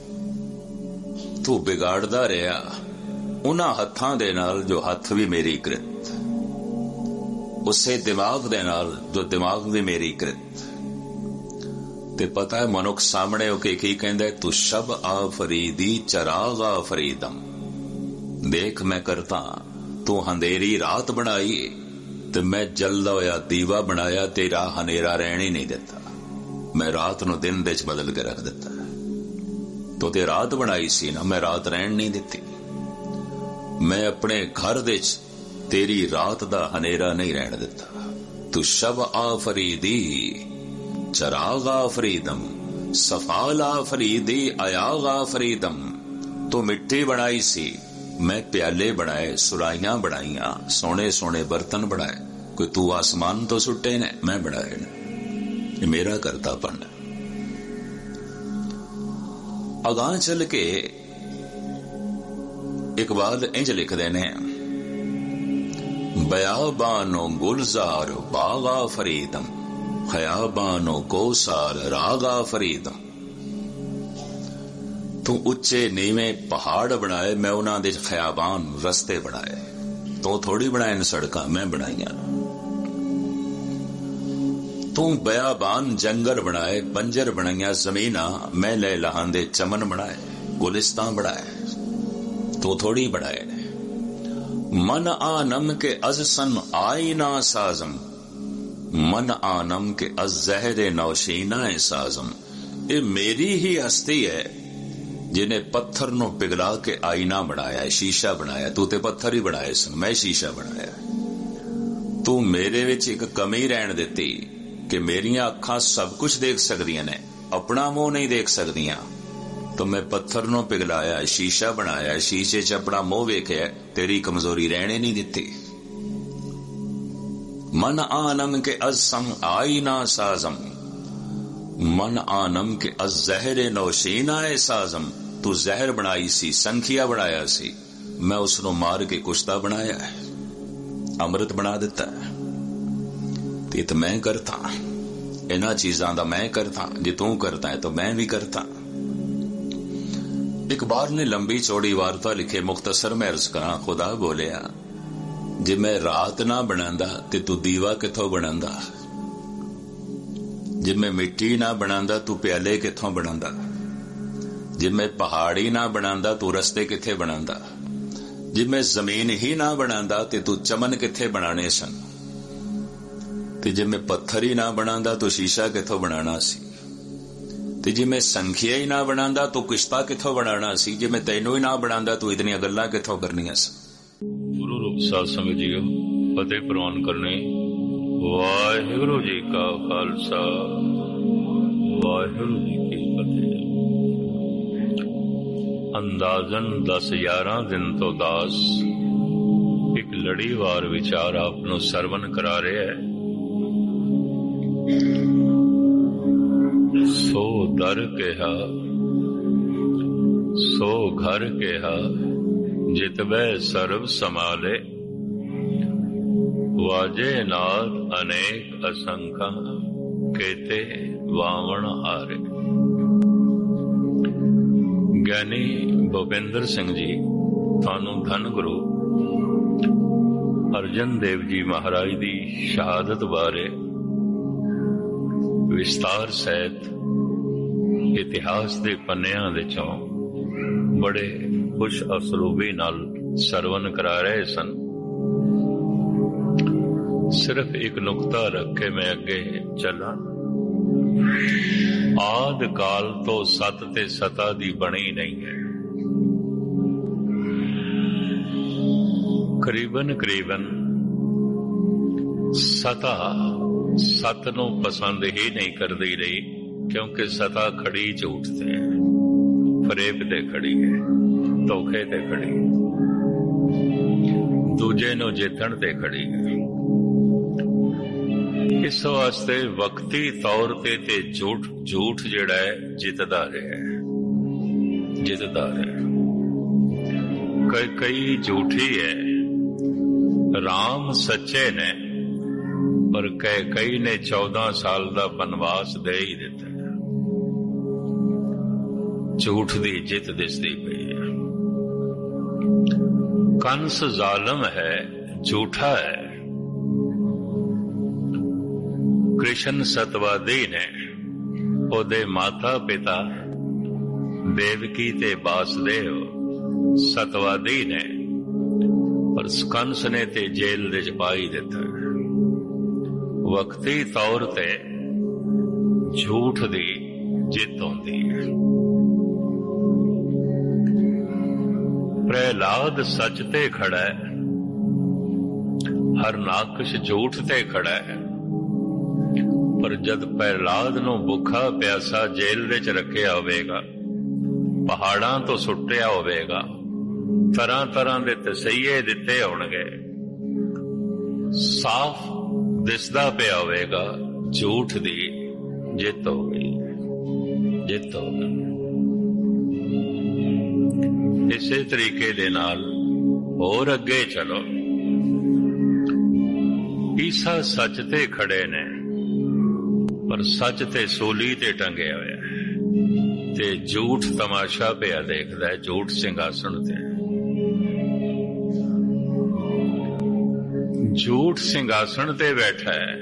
A: तू बिगाड़दा रहा उन्हां हत्थां दे नाल जो हथ भी मेरी कृत, उसे दिमाग दे नाल जो दिमाग भी मेरी कृत। ते पता है मनुख सामने होके की कहंदा है, तू शब आफरीदी चराग आफरीदम। देख मैं करता, तू अंधेरी रात बनाई ते मैं जलदा होया दीवा बनाया, तेरा हनेरा रहन ही नहीं देता। मैं रात नूं दिन दे च बदल के रख दिता। तो ते रात बनाई सी ना, मैं रात रहन नहीं दिती। मैं अपने घर दे च तेरी रात दा हनेरा नहीं रहन दिता। तू शब आफरीदी चराग आफरीदम, सफाल आफरीदी अयाग आफरीदम। तो मिट्टी बनाई सी, मैं प्याले बनाए, सुराइयां बनाइया, सोने सोने बर्तन बनाए। कोई तू आसमान तो सुट्टे ने, मैं बनाए ने, ये मेरा करतापन है। अगां चल के इकबाल इंज लिखते ने, बयाबानो गुलजार बागा फरीदम, खयाबानो कोसार रागा फरीदम। तू उच्चे नीवे पहाड़ बनाए, मैं उन्हां दे खयाबान रस्ते बनाए। तू थोड़ी बनाए न सड़कां, मैं बनाईयां। तू बयाबान जंगल बनाए, बंजर बनाईयां जमीना, मैं लैलाहां दे चमन बनाए, गुलिस्तां बनाए। तू थोड़ी बनाए ने। मन आनम के अज सन आईना साजम, मन आनम के अज जहरे नौशीना साजम। ये मेरी ही हस्ती है जिन्हें पत्थर नो पिघला के आईना बनाया, शीशा बनाया। तू ते पत्थर ही बनाए सन, मैं शीशा बनाया। तू मेरे विच एक कमी रहन दिती कि मेरियां अखां सब कुछ देख सकदियां ने, अपना मुंह नहीं देख सकदियां। तो मैं पत्थर नो पिघलाया, शीशा बनाया, शीशे च अपना मुंह वेख्या, तेरी कमजोरी रहने नहीं दिती। मन आनम के अज संग आईना साजम, मन आनम के अज जहरे नौशीना साजम। तू जहर बनाई सी, संखिया बनाया सी, मैं उसनों मार के कुश्ता बनाया है, अमृत बना दिता है। तो मैं करता, इन्हां चीजां दा मैं करता। जे तू करता है तो मैं भी करता। इकबाल ने लंबी चौड़ी वार्ता लिखे, मुख्तसर में अर्ज करा। खुदा बोलिया, जे मैं रात ना बनांदा ते तू दीवा किथों बनांदा, जे मैं मिट्टी ना बनांदा तू प्याले किथों बनांदा, जे मैं पहाड़ी ना बनांदा तू रस्ते किथे बनांदा, जे मैं जमीन ही ना बनांदा ते तू चमन किथे बनाने सन, ते जे मैं पत्थर ही ना बनांदा तो शीशा किथों बनाना सी, ते जे मैं संख्या ही ना बनांदा तो किश्ता किथों बनाना सी, जे मैं तैनू ही ना बनांदा तो इतनी गल्लां किथों करनियां सी। गुरु रूप साध संगत जीओ, फतेह प्रवान करने। वाहिगुरु जी का खालसा, वाहिगुरु जी की फतेह। अंदाजन 10-11 दिन तो दास एक लड़ीवार विचार आपनों सरवण करा रहे है। सो दर केहा, सो घर केहा, जितबे सर्व समाले, वाजे नाद अनेक असंख्या, केते वावण हारे। ज्ञानी भूपेंद्र सिंह जी थानू धन गुरु अर्जन देव जी महाराज दी शहादत बारे विस्तार सहित इतिहास दे पन्नियां विचों बड़े खुश असलूबी नाल सरवण करा रहे सन। सिर्फ एक नुक्ता रख के मैं अगे चला। आद काल तो सत ते सता दी बनी नहीं है। करीबन करीबन सता सत नू पसंद ही नहीं करती रही, क्योंकि सता खड़ी झूठ ते, फरेब ते खड़ी है, धोखे ते खड़ी है, दूजे नू जितण ते खड़ी है। इस वास्ते वक्ती तौर ते झूठ झूठ जिहड़ा है जितदा रहा है, जितदा रहा। कई झूठी है, राम सच्चे ने, पर कई ने 14 साल का बनवास दे ही दिता है। झूठ दी जित दिसदी पई है। कंस जालिम है, झूठा है। कृष्ण सतवादी ने, ओदे माता पिता देवकी ते वासुदेव सतवादी ने, पर कंस ने ते जेल दे पाई दिता है। वक्ती तौर ते झूठ दी जित होंदी है। प्रहलाद सच ते खड़ा है, हरनाकश झूठ ते खड़ा है, पर जद प्रहलाद नू भुखा प्यासा जेल विच रखिया होवेगा, पहाड़ां तो सुट्टिया होवेगा, तरह तरह दे तसईये दिते होणगे, साफ दिसदा पिया होवेगा झूठ दी जित हो गई, जित हो गई। इसे तरीके दे नाल होर अगे चलो। ईसा सच ते खड़े ने, पर सच ते सूली ते टंगे होया ते झूठ तमाशा पिया देखदा है, झूठ सिंघासन ते। झूठ सिंघासन ते बैठा है,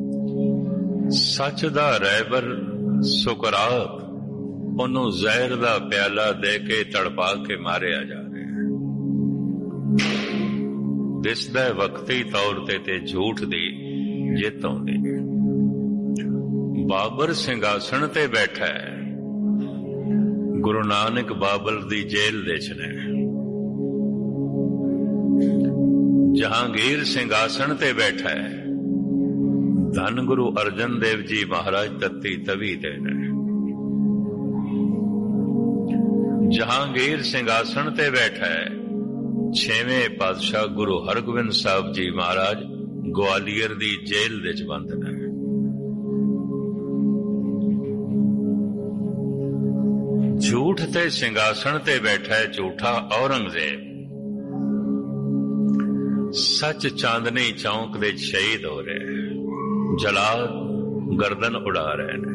A: सच दा रहबर सुकरात ओनू जहर दा प्याला दे के तड़पा के मारिया जा रहा है। दिसदा वक्ती तौर ते झूठ दी जित आउंदी है। बाबर सिंघासन ते बैठा है, गुरु नानक बाबर दी जेल दे च ने। जहांगीर सिंघासन ते बैठा है, धन गुरु अर्जन देव जी महाराज तत्ती तवी दे ने। जहांगीर सिंघासन ते बैठा है, 6वें पातशाह गुरु हरगोबिंद साहब जी महाराज ग्वालियर दी जेल दे च बंद ने। झूठ ते सिंघासन ते बैठा है झूठा औरंगजेब, सच चांदनी चौक दे शहीद हो रहे, जलाद गर्दन उड़ा रहे ने।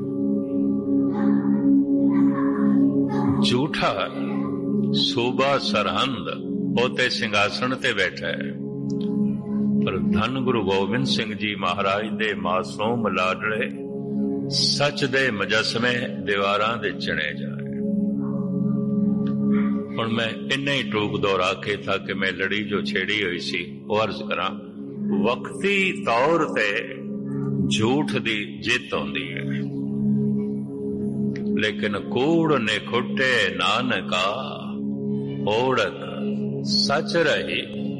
A: झूठा सूबा सरहंद पोते सिंघासन ते बैठा है, पर धन गुरु गोबिंद सिंह जी महाराज दे मासूम लाडले सच दे मुजस्मे दीवारां दे चणे जा रहे। हुण मैं इन्ने ही टूक दोहरा के था कि मैं लड़ी जो छेड़ी हुई सी वो अर्ज करा, वक्ती तौर ते झूठ दी जित होंदी है, लेकिन कूड़ ने खुटे नानका ओढ़क सच रही।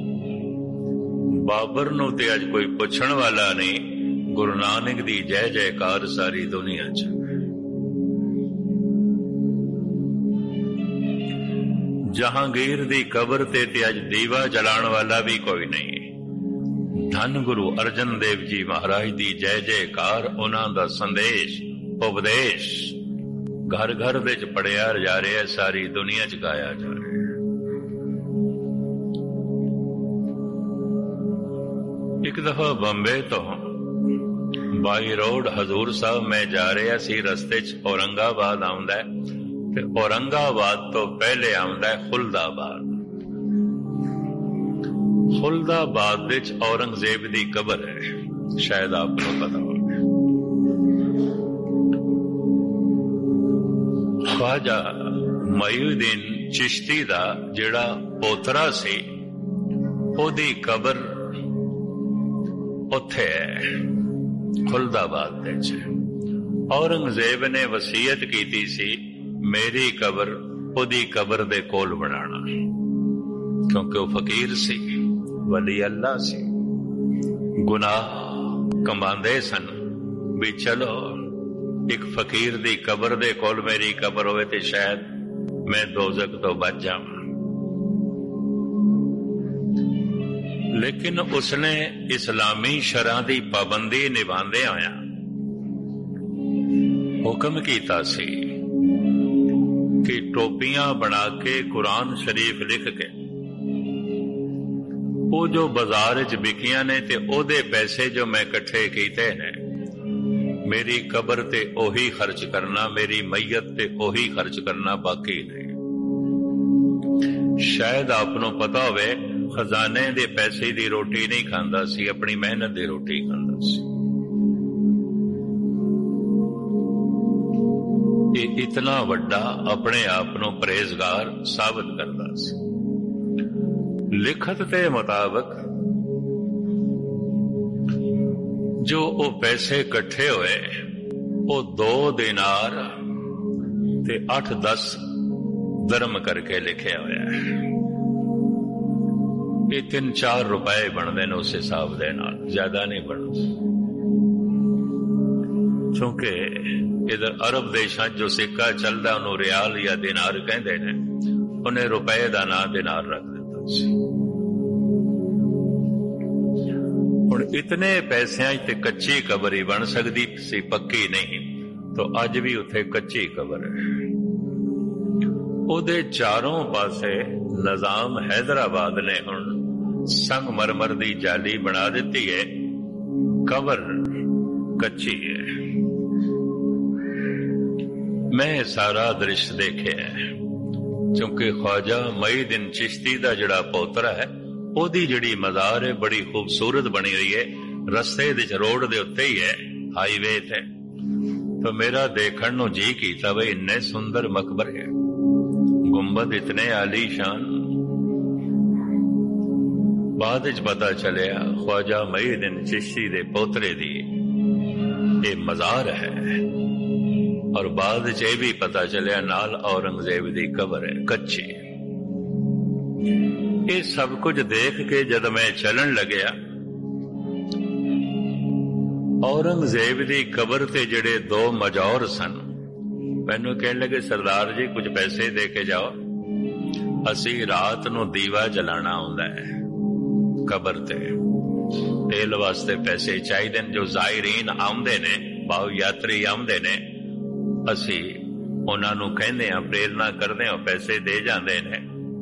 A: बाबर नूं ते अज कोई पुछण वाला नहीं, गुरु नानक दी जय जयकार सारी दुनिया च। जहांगीर दी कबर ते अज दीवा जलाण वाला भी कोई नहीं। धन गुरु अर्जन देव जी महाराज दी जय जयकार, उन्हां दा संदेश उपदेश घर घर विच पढ़िया जा रहा है, सारी दुनिया च गाया जा रहा है। एक दफा बंबे तो बाई रोड हजूर साहब मैं जा रहा सी, रस्ते च औरंगाबाद आउंदा है ते औरंगाबाद तो पहले आउंदा है खुलदाबाद। खुलदाबाद विच औरंगजेब दी कबर है, शायद आपको पता हो। ख्वाजा मईउद्दीन चिश्ती दा जिहड़ा पोतरा सी, ओदी कबर उत्थे है खुलदाबाद दे च। औरंगजेब ने वसीयत कीती सी मेरी कबर ओदी कबर दे कोल बनाना, क्योंकि वह फकीर सी, वली अल्लाह सी, गुनाह कमांदे सन भी चलो एक फकीर दी कबर दे कोल मेरी कबर होवे ते शायद मैं दोजक तो बच जावां। लेकिन उसने इस्लामी शरह दी पाबंदी निभांदे होया हुक्म कीता सी कि टोपियां बना के कुरान शरीफ लिख के वो जो बाजार च बिकियां ने ते ओदे पैसे जो मैं इकट्ठे कीते ने मेरी कबर ते ओही खर्च करना, मेरी मैयत ते ओही खर्च करना, बाकी नहीं। शायद आपनों पता होवे खजाने दे पैसे दी रोटी नहीं खांदा सी, अपनी मेहनत दी रोटी खांदा सी। ये इतना वड्डा अपने आप नूं परहेजगार साबित करदा सी। लिखत के मुताबिक जो वो पैसे इकट्ठे हुए वो 2 दिनार ते 8-10 दरम करके लिखे हुए हैं। ये 3-4 रुपए बनते हैं उस हिसाब दे नाल, ज्यादा नहीं बनते। क्योंकि इधर अरब देशों जो सिक्का चलता उन्होंने रियाल या दिनार कहते हैं, उन्हें रुपए का ना दिनार रख दिता सी। हुण इतने पैसों ते कच्ची कबर ही बन सकती सी, पक्की नहीं। तो अज भी उत्थे कच्ची कबर है।
B: ਉਹਦੇ ਚਾरों ਪਾਸੇ ਨਿਜ਼ਾਮ ਹੈਦਰਾਬਾਦ ਨੇ ਹੁਣ ਸੰਗਮਰਮਰ ਦੀ ਜਾਲੀ ਬਣਾ ਦਿੱਤੀ ਹੈ, ਕਬਰ ਕੱਚੀ ਹੈ। ਮੈਂ ਸਾਰਾ ਦ੍ਰਿਸ਼ ਦੇਖਿਆ, ਕਿਉਂਕਿ ख्वाजा ਮੁਈਨੁੱਦੀਨ ਚਿਸ਼ਤੀ ਦਾ ਜਿਹੜਾ ਪੋਤਰਾ ਹੈ ਉਹਦੀ ਜਿਹੜੀ ਮਜ਼ਾਰ ਹੈ ਬੜੀ ਖੂਬਸੂਰਤ ਬਣੀ ਹੋਈ ਹੈ, ਰਸਤੇ ਦੇ ਰੋਡ ਦੇ ਉੱਤੇ ਹੀ ਹੈ, ਹਾਈਵੇ ਤੇ। ਤਾਂ ਮੇਰਾ ਦੇਖਣ ਨੂੰ ਜੀ ਕੀਤਾ ਬਈ ਇੰਨੇ ਸੁੰਦਰ ਮਕਬਰ ਹੈ, ਗੁੰਬਦ ਇਤਨੇ ਆਲੀਸ਼ਾਨ। ਬਾਅਦ ਵਿੱਚ ਪਤਾ ਚੱਲਿਆ ख्वाजा ਮੁਈਨੁੱਦੀਨ ਚਿਸ਼ਤੀ ਦੇ ਪੋਤਰੇ ਦੀ ਇਹ ਮਜ਼ਾਰ ਹੈ, ਔਰ ਬਾਅਦ ਵਿੱਚ ਇਹ ਵੀ ਪਤਾ ਚੱਲਿਆ ਨਾਲ ਔਰੰਗਜ਼ੇਬ ਦੀ ਕਬਰ ਹੈ, ਕੱਚੀ। ਇਹ ਸਭ ਕੁਝ ਦੇਖ ਕੇ ਜਦ ਮੈਂ ਚੱਲਣ ਲੱਗਿਆ, ਔਰੰਗਜ਼ੇਬ ਦੀ ਕਬਰ ਤੇ ਜਿਹੜੇ ਦੋ ਮਜੌਰ ਸਨ ਮੈਨੂੰ ਕਹਿਣ ਲੱਗੇ, ਸਰਦਾਰ ਜੀ ਕੁਝ ਪੈਸੇ ਦੇ ਕੇ ਜਾਓ, ਅਸੀਂ ਰਾਤ ਨੂੰ ਦੀਵਾ ਜਲਾਣਾ ਹੁੰਦਾ ਹੈ ਕਬਰ ਤੇ, ਤੇਲ ਵਾਸਤੇ ਪੈਸੇ ਚਾਹੀਦੇ ਨੇ। ਜੋ ਜ਼ਾਇਰੀਨ ਆਉਂਦੇ ਨੇ, ਭਾਵ ਯਾਤਰੀ ਆਉਂਦੇ ਨੇ, ਅਸੀਂ ਉਹਨਾਂ ਨੂੰ ਕਹਿੰਦੇ ਹਾਂ, ਪ੍ਰੇਰਨਾ ਕਰਦੇ ਹਾਂ, ਪੈਸੇ ਦੇ ਜਾਂਦੇ ਨੇ,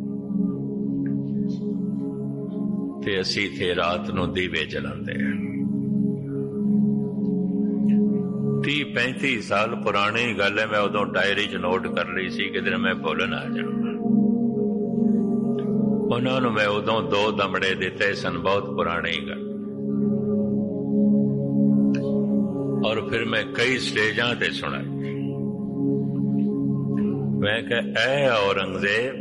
B: ਤੇ ਅਸੀਂ ਇੱਥੇ ਰਾਤ ਨੂੰ ਦੀਵੇ ਜਲਾਉਂਦੇ ਹਾਂ। 30-35 ਸਾਲ ਪੁਰਾਣੀ ਗੱਲ ਹੈ, ਮੈਂ ਉਦੋਂ ਡਾਇਰੀ 'ਚ ਨੋਟ ਕਰ ਲਈ ਸੀ, ਕਿਧਰ ਮੈਂ ਭੁੱਲ ਨਾ ਜਾਵਾਂ। ਉਹਨਾਂ ਨੂੰ ਮੈਂ ਉਦੋਂ 2 ਦਮੜੇ ਦਿੱਤੇ ਸਨ, ਬਹੁਤ ਪੁਰਾਣੀ ਗੱਲ। ਔਰ ਫਿਰ ਮੈਂ ਕਈ ਸਟੇਜਾਂ ਤੇ ਸੁਣਾਈ। ਮੈਂ ਕਿਹਾ, ਐ ਔਰੰਗਜ਼ੇਬ,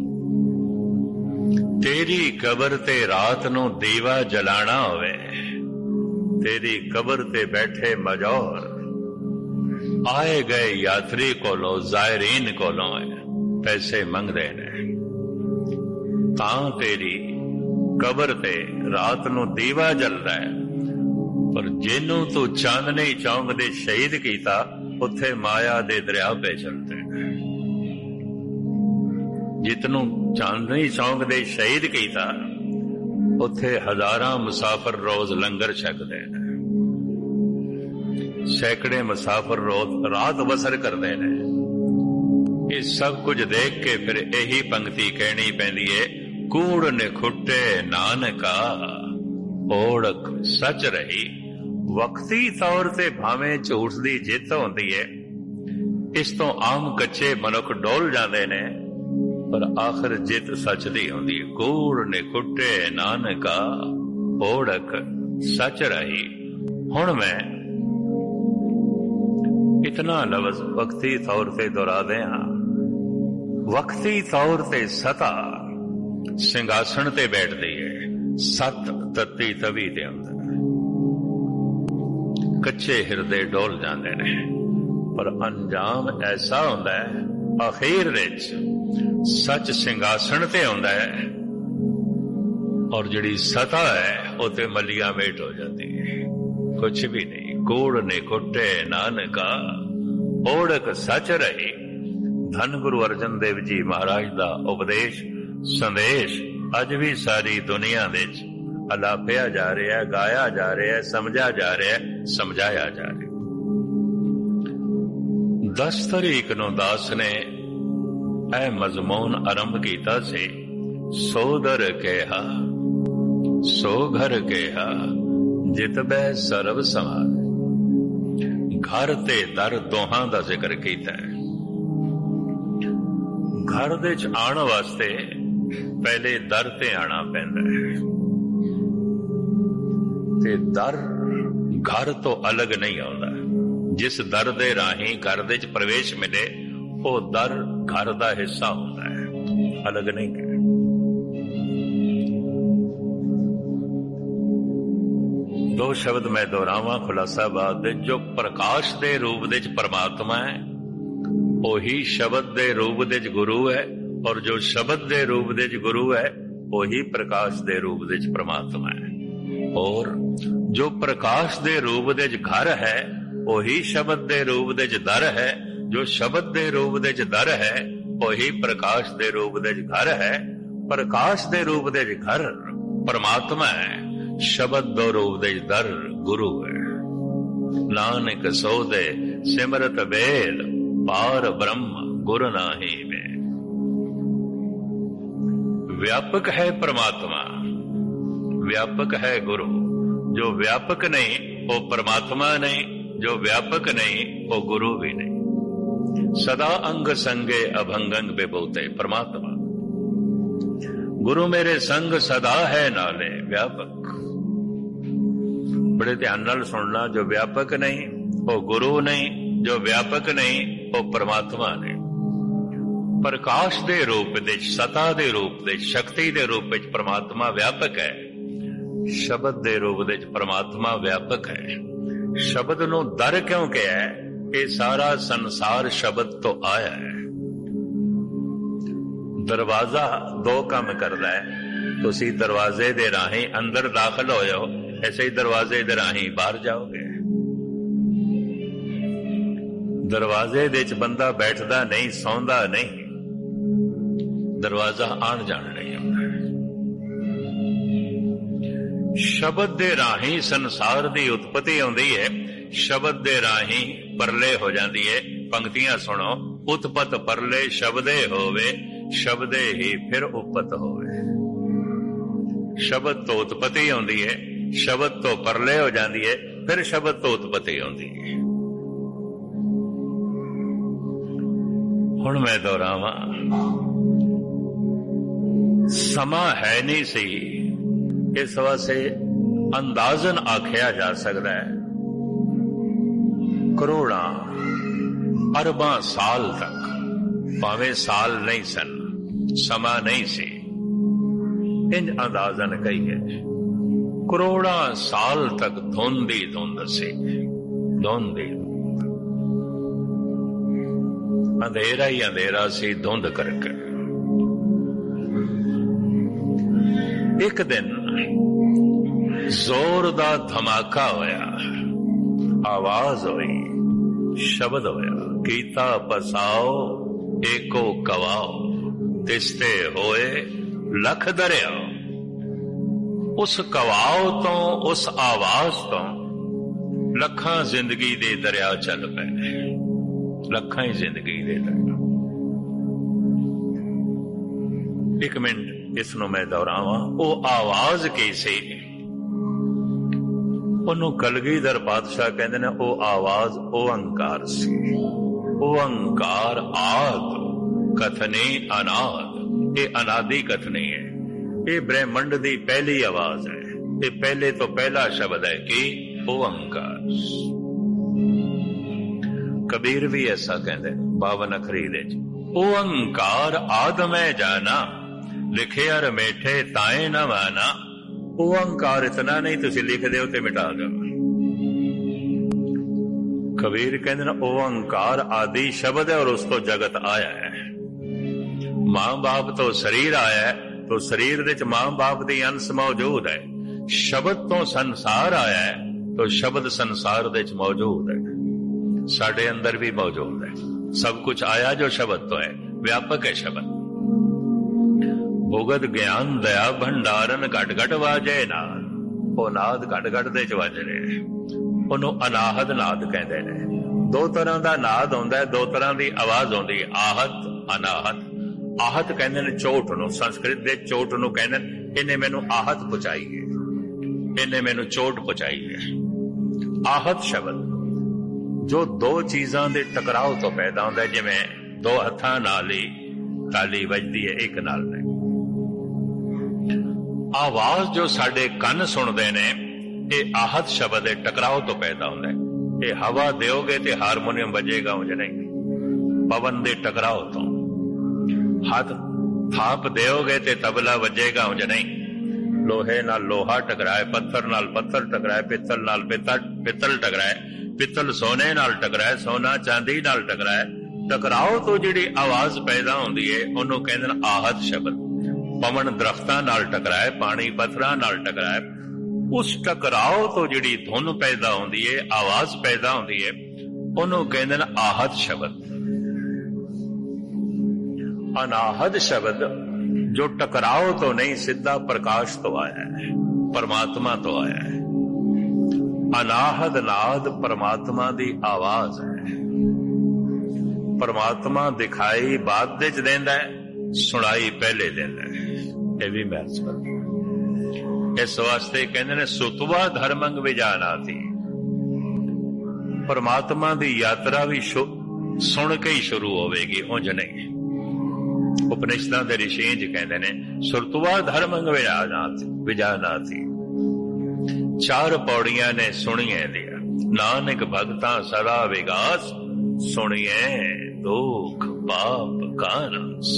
B: ਤੇਰੀ ਕਬਰ ਤੇ ਰਾਤ ਨੂੰ ਦੀਵਾ ਜਲਾਣਾ ਹੋਵੇ, ਤੇਰੀ ਕਬਰ ਤੇ ਬੈਠੇ ਮਜੌਰ ਆਏ ਗਏ ਯਾਤਰੀ ਕੋਲੋਂ, ਜ਼ਾਇਰੀਨ ਕੋਲੋਂ ਪੈਸੇ ਮੰਗਦੇ ਨੇ, ਤਾਂ ਤੇਰੀ ਕਬਰ ਤੇ ਰਾਤ ਨੂੰ ਦੀਵਾ ਜਲਦਾ ਹੈ। ਪਰ ਜਿਹਨੂੰ ਤੂੰ ਚਾਂਦਨੀ ਚੌਂਕ ਦੇ ਸ਼ਹੀਦ ਕੀਤਾ, ਉੱਥੇ ਮਾਇਆ ਦੇ ਦਰਿਆ ਪੇ ਚਲਦੇ ਨੇ। ਜਿਤਨੂੰ ਚਾਂਦਨੀ ਚੌਂਕ ਦੇ ਸ਼ਹੀਦ ਕੀਤਾ, ਉੱਥੇ ਹਜ਼ਾਰਾਂ ਮੁਸਾਫਰ ਰੋਜ਼ ਲੰਗਰ ਛਕਦੇ ਨੇ, ਸੈਂਕੜੇ ਮੁਸਾਫਰ ਰੋਜ਼ ਰਾਤ ਬਸਰ ਕਰਦੇ ਨੇ। ਇਹ ਸਭ ਕੁਝ ਦੇਖ ਕੇ ਫਿਰ ਇਹੀ ਪੰਕਤੀ ਕਹਿਣੀ ਪੈਂਦੀ ਹੈ, ਕੂੜ ਨਿਖੁੱਟੇ ਨਾਨਕਾ ਓੜਕ ਸੱਚ ਰਹੀ। ਵਕਤੀ ਤੌਰ ਤੇ ਭਾਵੇਂ ਝੂਠ ਦੀ ਜਿੱਤ ਹੁੰਦੀ ਹੈ, ਇਸ ਤੋਂ ਆਮ ਕੱਚੇ ਮਨੁੱਖ ਡੋਲ ਜਾਂਦੇ ਨੇ, ਪਰ ਆਖਰ ਜਿੱਤ ਸੱਚ ਦੀ ਹੁੰਦੀ ਹੈ। ਕੂੜ ਨਿਖੁੱਟੇ ਨਾਨਕਾ ਓੜਕ ਸੱਚ ਰਹੀ। ਹੁਣ ਮੈਂ ਇਤਨਾ ਲਫ਼ਜ਼ ਵਕਤੀ ਤੌਰ ਤੇ ਦੁਹਰਾਦੇ ਹਾਂ। ਵਕਤੀ ਤੌਰ ਤੇ ਸਤਾ ਸਿੰਘਾਸਣ ਤੇ ਬੈਠਦੀ ਹੈ, ਸੱਤ ਤੱਤੀ ਤਵੀ ਦੇ ਅੰਦਰ ਕੱਚੇ ਹਿਰਦੇ ਡੋਲ ਜਾਂਦੇ ਨੇ, ਪਰ ਅੰਜਾਮ ਐਸਾ ਹੁੰਦਾ ਹੈ, ਅਖੀਰ ਵਿੱਚ ਸੱਚ ਸਿੰਘਾਸਣ ਤੇ ਆਉਂਦਾ ਹੈ, ਔਰ ਜਿਹੜੀ ਸਤਾ ਹੈ ਉਹ ਤੇ ਮਲੀਆ ਮੇਟ ਹੋ ਜਾਂਦੀ ਹੈ, ਕੁਛ ਵੀ ਨਹੀਂ। ਕੂੜ ਨਿਖੁੱਟੇ ਨਾਨਕਾ ਓੜਕ ਸੱਚ ਰਹੀ। ਧੰਨ ਗੁਰੂ ਅਰਜਨ ਦੇਵ ਜੀ ਮਹਾਰਾਜ ਦਾ ਉਪਦੇਸ਼ ਸੰਦੇਸ਼ ਅੱਜ ਵੀ ਸਾਰੀ ਦੁਨੀਆ ਵਿੱਚ ਅਲਾਪਿਆ ਜਾ ਰਿਹਾ, ਗਾਇਆ ਜਾ ਰਿਹਾ, ਸਮਝਿਆ ਜਾ ਰਿਹਾ, ਸਮਝਾਇਆ ਜਾ ਰਿਹਾ। 10 ਤਰੀਕ ਨੂੰ ਦਾਸ ਨੇ ਇਹ ਮਜ਼ਮੂਨ ਆਰੰਭ ਕੀਤਾ ਸੀ, ਸੋ ਦਰ ਕਿਹਾ ਸੋ ਘਰ ਕਿਹਾ ਜਿਤ ਬੈ ਸਰਬ ਸਮਾਜ। ਘਰ ਤੇ ਦਰ ਦੋਹਾਂ ਦਾ ਜ਼ਿਕਰ ਕੀਤਾ ਹੈ। ਘਰ ਦੇ ਚ ਆਉਣ ਵਾਸਤੇ ਪਹਿਲੇ ਦਰ ਤੇ ਆਣਾ ਪੈਂਦਾ ਹੈ, ਤੇ ਦਰ ਘਰ ਤੋਂ ਅਲੱਗ ਨਹੀਂ ਆਉਂਦਾ। ਜਿਸ ਦਰ ਦੇ ਰਾਹੀਂ ਘਰ ਦੇ ਚ ਪ੍ਰਵੇਸ਼ ਮਿਲੇ, ਉਹ ਦਰ ਘਰ ਦਾ ਹਿੱਸਾ ਹੁੰਦਾ ਹੈ, ਅਲੱਗ ਨਹੀਂ ਹੈ। ਦੋ ਸ਼ਬਦ ਮੈਂ ਦੁਹਰਾਵਾਂ ਖੁਲਾਸਾਬਾਦ ਦੇ। ਜੋ ਪ੍ਰਕਾਸ਼ ਦੇ ਰੂਪ ਦੇ ਚ ਪਰਮਾਤਮਾ ਹੈ, ਉਹੀ ਸ਼ਬਦ ਦੇ ਰੂਪ ਦੇ ਚ ਗੁਰੂ ਹੈ, ਔਰ ਜੋ ਸ਼ਬਦ ਦੇ ਰੂਪ ਦੇ ਚ ਗੁਰੂ ਹੈ, ਉਹੀ ਪ੍ਰਕਾਸ਼ ਦੇ ਰੂਪ ਦੇ ਚ ਪਰਮਾਤਮਾ ਹੈ। ਔਰ ਜੋ ਪ੍ਰਕਾਸ਼ ਦੇ ਰੂਪ ਦੇ ਚ ਘਰ ਹੈ, ਉਹੀ ਸ਼ਬਦ ਦੇ ਰੂਪ ਦੇ ਚ ਦਰ ਹੈ। ਜੋ ਸ਼ਬਦ ਦੇ ਰੂਪ ਦੇ ਚ ਦਰ ਹੈ, ਉਹੀ ਪ੍ਰਕਾਸ਼ ਦੇ ਰੂਪ ਦੇ ਚ ਘਰ ਹੈ। ਪ੍ਰਕਾਸ਼ ਦੇ ਰੂਪ ਦੇ ਚ ਘਰ ਪਰਮਾਤਮਾ ਹੈ, ਸ਼ਬਦ ਦੋ ਰੂਪ ਦੇ ਦਰ ਗੁਰੂ ਹੈ। ਨਾਨਕ ਸੋਦੇ ਸਿਮਰਤ ਬੇਲ ਪਾਰ ਬ੍ਰਹਮ ਗੁਰ ਨਾਹੀ ਵੇ। व्यापक है परमात्मा, व्यापक है गुरु। जो व्यापक नहीं वो परमात्मा नहीं, जो व्यापक नहीं वो गुरु भी नहीं। सदा अंग संगे अभंगंग बेबोते परमात्मा। गुरु मेरे संग सदा है नाले व्यापक। बड़े ध्यान नाल सुनना, जो व्यापक नहीं वो गुरु नहीं, जो व्यापक नहीं वो परमात्मा नहीं। प्रकाश दे रूप विच, सता दे रूप विच, शक्ति दे रूप विच परमात्मा व्यापक है। शब्द दे रूप विच परमात्मा व्यापक है। शब्द नूं दर क्यों कहा है? ये सारा संसार शब्द तो आया है। दरवाजा दो काम करदा है। तुसी दरवाजे दे राही अंदर दाखिल हो जाओ, ऐसे ही दरवाजे दे राही बाहर जाओगे। दरवाजे दे च बंदा बैठदा नहीं, सौंदा नहीं, दरवाजा आण जाण नहीं आउंदा। शब्द दे राही संसार दी उत्पत्ति आउंदी है, शब्द दे राही परले हो जाती है। पंक्तियां सुनो, उत्पत परले शब्दे होवे, शब्दे ही फिर उपत होवे। शब्द तो उत्पत्ति आउंदी है, शब्द तो परले हो जाती है, फिर शब्द तो उत्पत्ति आउंदी है। हुण मैं दोहरावां, समा है नहीं सी, इस वास्ते अंदाजन आख्या जा सकता है करोड़ां अरबां साल तक, भावें साल नहीं सन, समा नहीं सी, इंज अंदाजन कही है करोड़ां साल तक धुंधी धुंध सी, धुंधी अंधेरा ही अंधेरा सी, धुंध करके। एक दिन जोर दा धमाका होया, आवाज हुई, शब्द होया, कीता पसाओ एको कवाओ, तिसते होए लख दरिया। उस कवाओ तो, उस आवाज तो लखां जिंदगी दे दरिया चल पे, लखां ही जिंदगी दे दरिया। एक मिनट इसनों मैं दोहरावां, वो आवाज की सी? ਉਹਨੂੰ ਕਲਗੀਧਰ ਪਾਤਸ਼ਾਹ ਕਹਿੰਦੇ ਨੇ ਉਹ ਆਵਾਜ਼ ਓੰਕਾਰ ਸੀ। ਓੰਕਾਰ ਆਦ ਕਥਨੀ ਅਨਾਦ, ਇਹ ਅਨਾਦੀ ਕਥਨੀ ਹੈ, ਇਹ ਬ੍ਰਹਿਮੰਡ ਦੀ ਪਹਿਲੀ ਆਵਾਜ਼ ਹੈ, ਇਹ ਪਹਿਲੇ ਤੋਂ ਪਹਿਲਾ ਸ਼ਬਦ ਹੈ ਕਿ ਓੰਕਾਰ। ਕਬੀਰ ਵੀ ਐਸਾ ਕਹਿੰਦੇ 52 ਅਖਰੀ ਦੇ ਚ, ਓੰਕਾਰ ਆਦ ਮੈਂ ਜਾਣਾ, ਲਿਖਿਆ ਰਮੇਠੇ ਤਾਏ ਨਾ ਮਾਨਾ। ओंकार इतना नहीं तुसी लिख दे ते मिटा दो। कबीर कहते ना ओंकार आदि शब्द है और उस तो जगत आया है। मां बाप तो शरीर आया है, तो शरीर दे मां बाप दी अंश मौजूद है। शब्द तो संसार आया है, तो शब्द संसार दे मौजूद है, साडे अंदर भी मौजूद है। सब कुछ आया जो शब्द तो है, व्यापक है शब्द। भुगत ज्ञान दया भंडारन घट घट वाजे नाद, वो नाद घट घट दे च वज रहे, ਉਹਨੂੰ ਅਨਾਹਦ ਨਾਦ ਕਹਿੰਦੇ ਨੇ। ਦੋ ਤਰ੍ਹਾਂ ਦਾ ਨਾਦ ਹੁੰਦਾ ਹੈ, ਦੋ ਤਰ੍ਹਾਂ ਦੀ ਆਵਾਜ਼ ਆਉਂਦੀ ਹੈ, ਆਹਤ ਅਨਾਹਤ। ਆਹਤ ਕਹਿੰਦੇ ਨੇ ਚੋਟ ਨੂੰ, ਸੰਸਕ੍ਰਿਤ ਦੇ ਚੋਟ ਨੂੰ ਕਹਿੰਦੇ ਨੇ, ਇਹਨੇ ਮੈਨੂੰ ਆਹਤ ਪਹੁੰਚਾਈ ਹੈ, ਇਹਨੇ ਮੈਨੂੰ ਚੋਟ ਪਹੁੰਚਾਈ ਹੈ। ਆਹਤ ਸ਼ਬਦ ਜੋ ਦੋ ਚੀਜ਼ਾਂ ਦੇ ਟਕਰਾਓ ਤੋਂ ਪੈਦਾ ਹੁੰਦਾ ਹੈ, ਜਿਵੇਂ ਦੋ ਹੱਥਾਂ ਨਾਲ ਹੀ ਤਾਲੀ ਵੱਜਦੀ ਹੈ ਇੱਕ ਨਾਲ ਨਹੀਂ। ਆਵਾਜ਼ ਜੋ ਸਾਡੇ ਕੰਨ ਸੁਣਦੇ ਨੇ, ਇਹ ਆਹਤ ਸ਼ਬਦ ਦੇ ਟਕਰਾਓ ਤੋਂ ਪੈਦਾ ਹੁੰਦਾ ਹੈ। ਇਹ ਹਵਾ ਦਿਓਗੇ ਤੇ ਹਾਰਮੋਨੀਅਮ ਵੱਜੇਗਾ ਉਂਝ ਨਹੀਂ, ਪਵਨ ਦੇ ਟਕਰਾਓ ਤੋਂ। ਹੱਥ ਥਾਪ ਦਿਓਗੇ ਤੇ ਤਬਲਾ ਵੱਜੇਗਾ ਉਂਝ ਨਹੀਂ। ਲੋਹੇ ਨਾਲ ਲੋਹਾ ਟਕਰਾਏ, ਪੱਥਰ ਨਾਲ ਪੱਥਰ ਟਕਰਾਏ, ਪਿੱਤਲ ਨਾਲ ਪਿੱਤਲ ਟਕਰਾਏ, ਪਿੱਤਲ ਸੋਨੇ ਨਾਲ ਟਕਰਾਏ, ਸੋਨਾ ਚਾਂਦੀ ਨਾਲ ਟਕਰਾਏ। ਟਕਰਾਓ ਤੋਂ ਜਿਹੜੀ ਆਵਾਜ਼ ਪੈਦਾ ਹੁੰਦੀ ਹੈ ਉਹਨੂੰ ਕਹਿੰਦੇ ਨੇ ਆਹਤ ਸ਼ਬਦ। ਪਵਨ ਦਰਖਤਾਂ ਨਾਲ ਟਕਰਾਏ, ਪਾਣੀ ਪੱਥਰਾਂ ਨਾਲ ਟਕਰਾਏ, ਉਸ ਟਕਰਾਓ ਤੋਂ ਜਿਹੜੀ ਧੁਨ ਪੈਦਾ ਹੁੰਦੀ ਹੈ, ਆਵਾਜ਼ ਪੈਦਾ ਹੁੰਦੀ ਹੈ, ਉਹਨੂੰ ਕਹਿੰਦੇ ਨੇ ਆਹਤ ਸ਼ਬਦ। ਅਨਾਹਦ ਸ਼ਬਦ ਜੋ ਟਕਰਾਓ ਤੋਂ ਨਹੀਂ, ਸਿੱਧਾ ਪ੍ਰਕਾਸ਼ ਤੋਂ ਆਇਆ ਹੈ, ਪਰਮਾਤਮਾ ਤੋਂ ਆਇਆ ਹੈ। ਅਨਾਹਦ ਨਾਦ ਪਰਮਾਤਮਾ ਦੀ ਆਵਾਜ਼ ਹੈ। ਪਰਮਾਤਮਾ ਦਿਖਾਈ ਬਾਅਦ ਵਿੱਚ ਦਿੰਦਾ ਹੈ, ਸੁਣਾਈ ਪਹਿਲੇ ਦਿੰਦਾ ਹੈ। ਇਹ ਵੀ ਮਹੱਤਵ। ਇਸ ਵਾਸਤੇ ਕਹਿੰਦੇ ਨੇ ਸੁਤਵਾ ਧਰਮੰਗ ਵਿਜਾਨਾਤੀ। ਪਰਮਾਤਮਾ ਦੀ ਯਾਤਰਾ ਵੀ ਸੁਣ ਕੇ ਹੀ ਸ਼ੁਰੂ ਹੋਵੇਗੀ, ਉਂਝ ਨਹੀਂ। ਉਪਨਿਸ਼ਦਾਂ ਦੇ ਰਿਸ਼ੀ ਜੀ ਕਹਿੰਦੇ ਨੇ ਸੁਰਤਵਾ ਧਰਮੰਗ ਵਿਜਾਨਾਤੀ। 4 ਪੌੜੀਆਂ ਨੇ ਸੁਣੀਏ ਦੀਆਂ। ਨਾਨਕ ਭਗਤਾਂ ਸਦਾ ਵਿਗਾਸ, ਸੁਣੀਏ ਦੁੱਖ ਪਾਪ ਕਾ ਨਾਸ।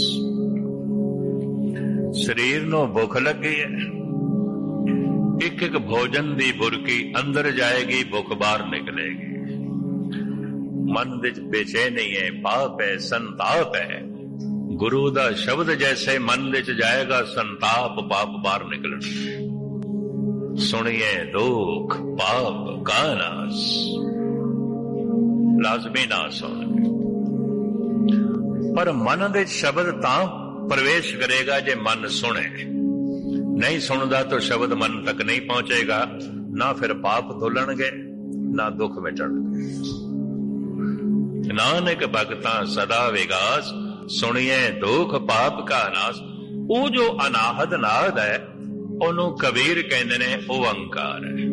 B: ਸਰੀਰ ਨੂੰ ਭੁੱਖ ਲੱਗੀ ਹੈ, ਇੱਕ ਇੱਕ ਭੋਜਨ ਦੀ ਬੁਰਕੀ ਅੰਦਰ ਜਾਏਗੀ, ਭੁੱਖ ਬਾਹਰ ਨਿਕਲੇਗੀ। ਮਨ ਵਿੱਚ ਬੇਚੈਨੀ ਹੈ, ਪਾਪ ਹੈ, ਸੰਤਾਪ ਹੈ। ਗੁਰੂ ਦਾ ਸ਼ਬਦ ਜੈਸੇ ਮਨ ਵਿੱਚ ਜਾਏਗਾ, ਸੰਤਾਪ ਪਾਪ ਬਾਹਰ ਨਿਕਲਣਗੇ। ਸੁਣੀਏ ਦੁੱਖ ਪਾਪ ਕਾ ਨਾਸ, ਲਾਜ਼ਮੀ ਨਾਸ ਹੋਣਗੇ। ਪਰ ਮਨ ਦੇ ਸ਼ਬਦ ਤਾਂ ਪ੍ਰਵੇਸ਼ ਕਰੇਗਾ ਜੇ ਮਨ ਸੁਣੇ। ਨਹੀਂ ਸੁਣਦਾ ਤਾਂ ਸ਼ਬਦ ਮਨ ਤੱਕ ਨਹੀਂ ਪਹੁੰਚੇਗਾ। ਨਾ ਫਿਰ ਪਾਪ ਧੁਲਣਗੇ, ਨਾ ਦੁੱਖ ਮਿਟਣਗੇ। ਨਾਨਕ ਭਗਤਾਂ ਸਦਾ ਵਿਗਾਸ, ਸੁਣੀਏ ਦੁੱਖ ਪਾਪ ਕਾ ਨਾਸ। ਉਹ ਜੋ ਅਨਾਹਦ ਨਾਦ ਹੈ, ਉਹਨੂੰ ਕਬੀਰ ਕਹਿੰਦੇ ਨੇ ਓੰਕਾਰ ਹੈ।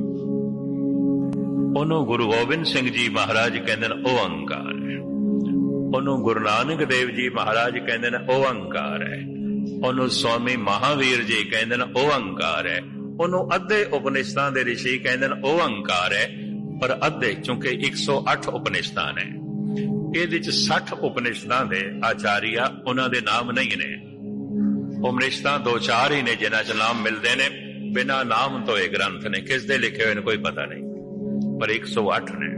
B: ਉਹਨੂੰ ਗੁਰੂ ਗੋਬਿੰਦ ਸਿੰਘ ਜੀ ਮਹਾਰਾਜ ਕਹਿੰਦੇ ਨੇ ਓੰਕਾਰ ਹੈ। ਉਹਨੂੰ ਗੁਰੂ ਨਾਨਕ ਦੇਵ ਜੀ ਮਹਾਰਾਜ ਕਹਿੰਦੇ ਨੇ ਓੰਕਾਰ ਹੈ। ਉਹਨੂੰ ਸਵਾਮੀ ਮਹਾਵੀਰ ਜੀ ਕਹਿੰਦੇ ਨੇ ਓੰਕਾਰ ਹੈ। ਉਹਨੂੰ ਅੱਧੇ ਉਪਨਿਸ਼ਦਾਂ ਦੇ ਰਿਸ਼ੀ ਕਹਿੰਦੇ ਨੇ ਓੰਕਾਰ ਹੈ। ਪਰ ਅੱਧੇ, ਚੂੰਕਿ 108 ਉਪਨਿਸ਼ਦਾਂ ਨੇ, ਇਹਦੇ ਚ 60 ਉਪਨਿਸ਼ਦਾਂ ਦੇ ਆਚਾਰੀਆ, ਉਹਨਾਂ ਦੇ ਨਾਮ ਨਹੀਂ ਨੇ। ਉਪਨਿਸ਼ਦਾਂ 2-4 ਹੀ ਨੇ ਜਿਨ੍ਹਾਂ ਚ ਨਾਮ ਮਿਲਦੇ ਨੇ। ਬਿਨਾਂ ਨਾਮ ਤੋਂ ਇਹ ਗ੍ਰੰਥ ਨੇ, ਕਿਸ ਦੇ ਲਿਖੇ ਹੋਏ ਨੇ ਕੋਈ ਪਤਾ ਨਹੀਂ, ਪਰ 108 ਨੇ।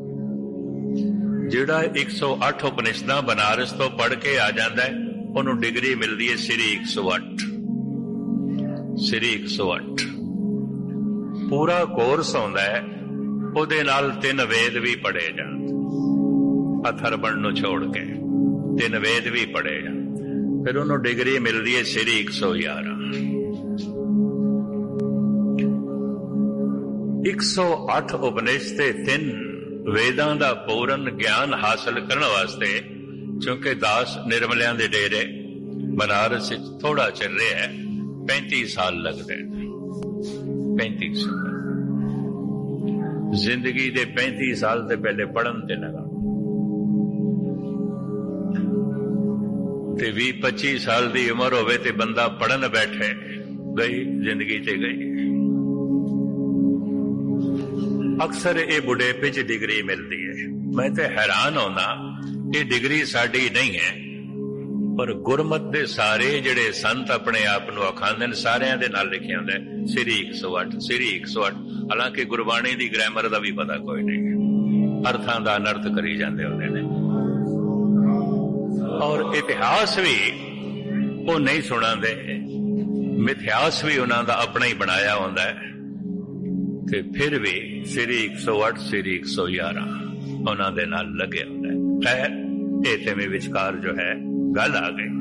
B: ਜਿਹੜਾ 108 ਉਪਨਿਸ਼ਦਾਂ ਬਨਾਰਸ ਤੋਂ ਪੜ੍ਹ ਕੇ ਆ ਜਾਂਦਾ ਹੈ, ਉਹਨੂੰ ਡਿਗਰੀ ਮਿਲਦੀ ਹੈ ਸ੍ਰੀ 108। ਸ੍ਰੀ 108 ਪੂਰਾ ਕੋਰਸ ਆਉਂਦਾ ਹੈ। ਉਹਦੇ ਨਾਲ 3 ਵੇਦ ਵੀ ਪੜ੍ਹੇ ਜਾਂਦੇ, ਅਥਰਵਣ ਨੂੰ ਛੋੜ ਕੇ 3 ਵੇਦ ਵੀ ਪੜ੍ਹੇ ਜਾਂਦੇ। ਫਿਰ ਉਹਨੂੰ ਡਿਗਰੀ ਮਿਲਦੀ ਹੈ ਸ੍ਰੀ 111। 108 ਉਪਨਿਸ਼ਦ ਤੇ 3 ਵੇਦਾਂ ਦਾ ਪੂਰਨ ਗਿਆਨ ਹਾਸਲ ਕਰਨ ਵਾਸਤੇ, ਕਿਉਂਕਿ ਦਾਸ ਨਿਰਮਲਿਆਂ ਦੇ ਡੇਰੇ ਬਨਾਰਸ ਵਿੱਚ ਥੋੜਾ ਚੱਲ ਰਿਹਾ ਹੈ, 35 ਸਾਲ ਲੱਗਦੇ ਨੇ। 35 ਸਾਲ ਜ਼ਿੰਦਗੀ ਦੇ 35 ਸਾਲ ਤੇ ਪਹਿਲੇ ਪੜ੍ਹਨ ਤੇ ਲਗਾ, ਤੇ 20-25 ਸਾਲ ਦੀ ਉਮਰ ਹੋਵੇ ਤੇ ਬੰਦਾ ਪੜ੍ਹਨ ਬੈਠੇ, ਗਈ ਜ਼ਿੰਦਗੀ ਤੇ ਗਈ। ਅਕਸਰ ਇਹ ਬੁਢੇਪੇ 'ਚ ਡਿਗਰੀ ਮਿਲਦੀ ਹੈ। ਮੈਂ ਤੇ ਹੈਰਾਨ ਹੋਣਾ, ਇਹ ਡਿਗਰੀ ਸਾਡੀ ਨਹੀਂ ਹੈ, ਪਰ ਗੁਰਮਤ ਦੇ ਸਾਰੇ ਜਿਹੜੇ ਸੰਤ ਆਪਣੇ ਆਪ ਨੂੰ ਅਖਾਂਦੇ ਨੇ, ਸਾਰਿਆਂ ਦੇ ਨਾਲ ਲਿਖਿਆ ਹੁੰਦਾ ਸ੍ਰੀ 108, ਸ੍ਰੀ 108। ਹਾਲਾਂਕਿ ਗੁਰਬਾਣੀ ਦੀ ਗ੍ਰਾਮਰ ਦਾ ਵੀ ਪਤਾ ਕੋਈ ਨਹੀਂ, ਅਰਥਾਂ ਦਾ ਅਨਰਥ ਕਰੀ ਜਾਂਦੇ ਹੁੰਦੇ ਨੇ। ਔਰ ਇਤਿਹਾਸ ਵੀ ਉਹ ਨਹੀਂ ਸੁਣਾਉਂਦੇ, ਮਿਥਿਹਾਸ ਵੀ ਉਹਨਾਂ ਦਾ ਆਪਣਾ ਹੀ ਬਣਾਇਆ ਹੁੰਦਾ ਹੈ। ਤੇ ਫਿਰ ਵੀ ਸ੍ਰੀ 108, ਸ੍ਰੀ 111 ਉਹਨਾਂ ਦੇ ਨਾਲ ਲੱਗਿਆ ਹੁੰਦਾ ਹੈ। ਖੈਰ, ਇਹ ਤੇ ਵਿਚਕਾਰ ਜੋ ਹੈ ਗੱਲ ਆ ਗਈ।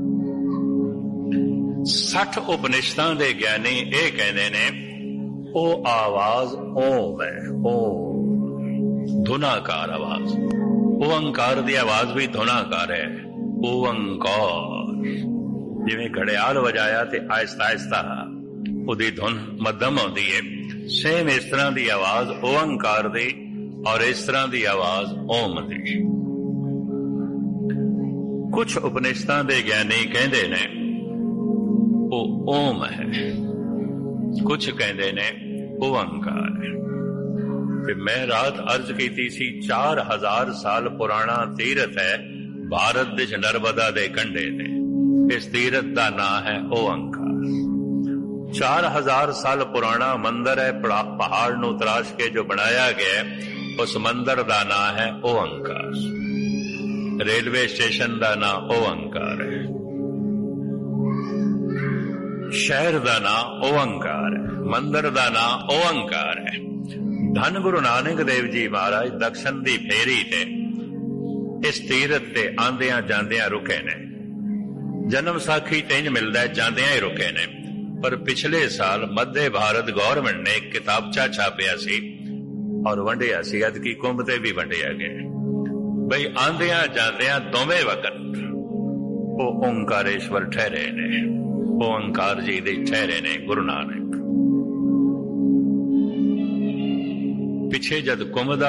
B: 60 ਉਪਨਿਸ਼ਦਾਂ ਦੇ ਗਿਆਨੀ ਇਹ ਕਹਿੰਦੇ ਨੇ, ਉਹ ਆਵਾਜ਼ ਓਮ ਹੈ, ਓਮ ਧੁਨਾਕਾਰ ਆਵਾਜ਼। ਓੰਕਾਰ ਦੀ ਆਵਾਜ਼ ਵੀ ਧੁਨਾਕਾਰ ਹੈ। ਓੰਕਾਰ ਜਿਵੇਂ ਘੜਿਆਲ ਵਜਾਇਆ ਤੇ ਆਹਿਸਤਾ ਆਹਿਸਤਾ ਉਹਦੀ ਧੁਨ ਮੱਧਮ ਆਉਂਦੀ ਹੈ, ਸੇਮ ਇਸ ਤਰ੍ਹਾਂ ਦੀ ਆਵਾਜ਼ ਓੰਕਾਰ ਦੀ, ਔਰ ਇਸ ਤਰ੍ਹਾਂ ਦੀ ਆਵਾਜ਼ ਓਮ ਦੀ। ਕੁਝ ਉਪਨਿਸ਼ਦਾਂ ਦੇ ਗਿਆਨੀ ਕਹਿੰਦੇ ਨੇ ਉਹ ਓਮ ਹੈ, ਕੁਝ ਕਹਿੰਦੇ ਨੇ ਓੰਕਾਰ ਹੈ। ਤੇ ਮੈਂ ਰਾਤ ਅਰਜ਼ ਕੀਤੀ ਸੀ, 4000 ਸਾਲ ਪੁਰਾਣਾ ਤੀਰਥ ਹੈ ਭਾਰਤ ਦੇ ਨਰਮਦਾ ਦੇ ਕੰਢੇ ਤੇ। ਇਸ ਤੀਰਥ ਦਾ ਨਾਂ ਹੈ ਓੰਕਾਰ। 4000 ਸਾਲ ਪੁਰਾਣਾ ਮੰਦਰ ਹੈ, ਪਹਾੜ ਨੂੰ ਤਰਾਸ਼ ਕੇ ਜੋ ਬਣਾਇਆ ਗਿਆ, ਉਸ ਮੰਦਰ ਦਾ ਨਾਂ ਹੈ ਓੰਕਾਰ। ਰੇਲਵੇ ਸਟੇਸ਼ਨ ਦਾ ਨਾਂ ਓੰਕਾਰ ਹੈ, ਸ਼ਹਿਰ ਦਾ ਨਾਂ ਓੰਕਾਰ ਹੈ, ਮੰਦਰ ਦਾ ਨਾਂ ਓੰਕਾਰ ਹੈ। ਧੰਨ ਗੁਰੂ ਨਾਨਕ ਦੇਵ ਜੀ ਮਹਾਰਾਜ ਦਕਸ਼ਨ ਦੀ ਫੇਰੀ ਤੇ ਇਸ ਤੀਰਥ ਤੇ ਆਂਦਿਆਂ ਜਾਂਦਿਆਂ ਰੁਕੇ ਨੇ। ਜਨਮ ਸਾਖੀ ਤੇ ਇੰਜ ਮਿਲਦਾ, ਜਾਂਦਿਆਂ ਹੀ ਰੁਕੇ ਨੇ। ਪਰ ਪਿਛਲੇ ਸਾਲ ਮੱਧੇ ਭਾਰਤ ਗੌਰਮੈਂਟ ਨੇ ਇੱਕ ਕਿਤਾਬਚਾ ਛਾਪਿਆ ਸੀ ਔਰ ਵੰਡਿਆ ਸੀ, ਅਦਕੀ ਕੁੰਭ ਤੇ ਵੀ ਵੰਡਿਆ ਗਿਆ, ਬਈ ਆਂਦਿਆਂ ਜਾਂਦਿਆਂ ਦੋਵੇਂ ਵਕਤ ਉਹ ਓੰਕਾਰੇਸ਼ਵਰ ਠਹਿਰੇ ਨੇ। ਓੰਕਾਰ ਜੀ ਦੇ ਠਹਿਰੇ ਨੇ ਗੁਰੂ ਨਾਨਕ। ਪਿੱਛੇ ਜਦ ਕੁੰਭ ਦਾ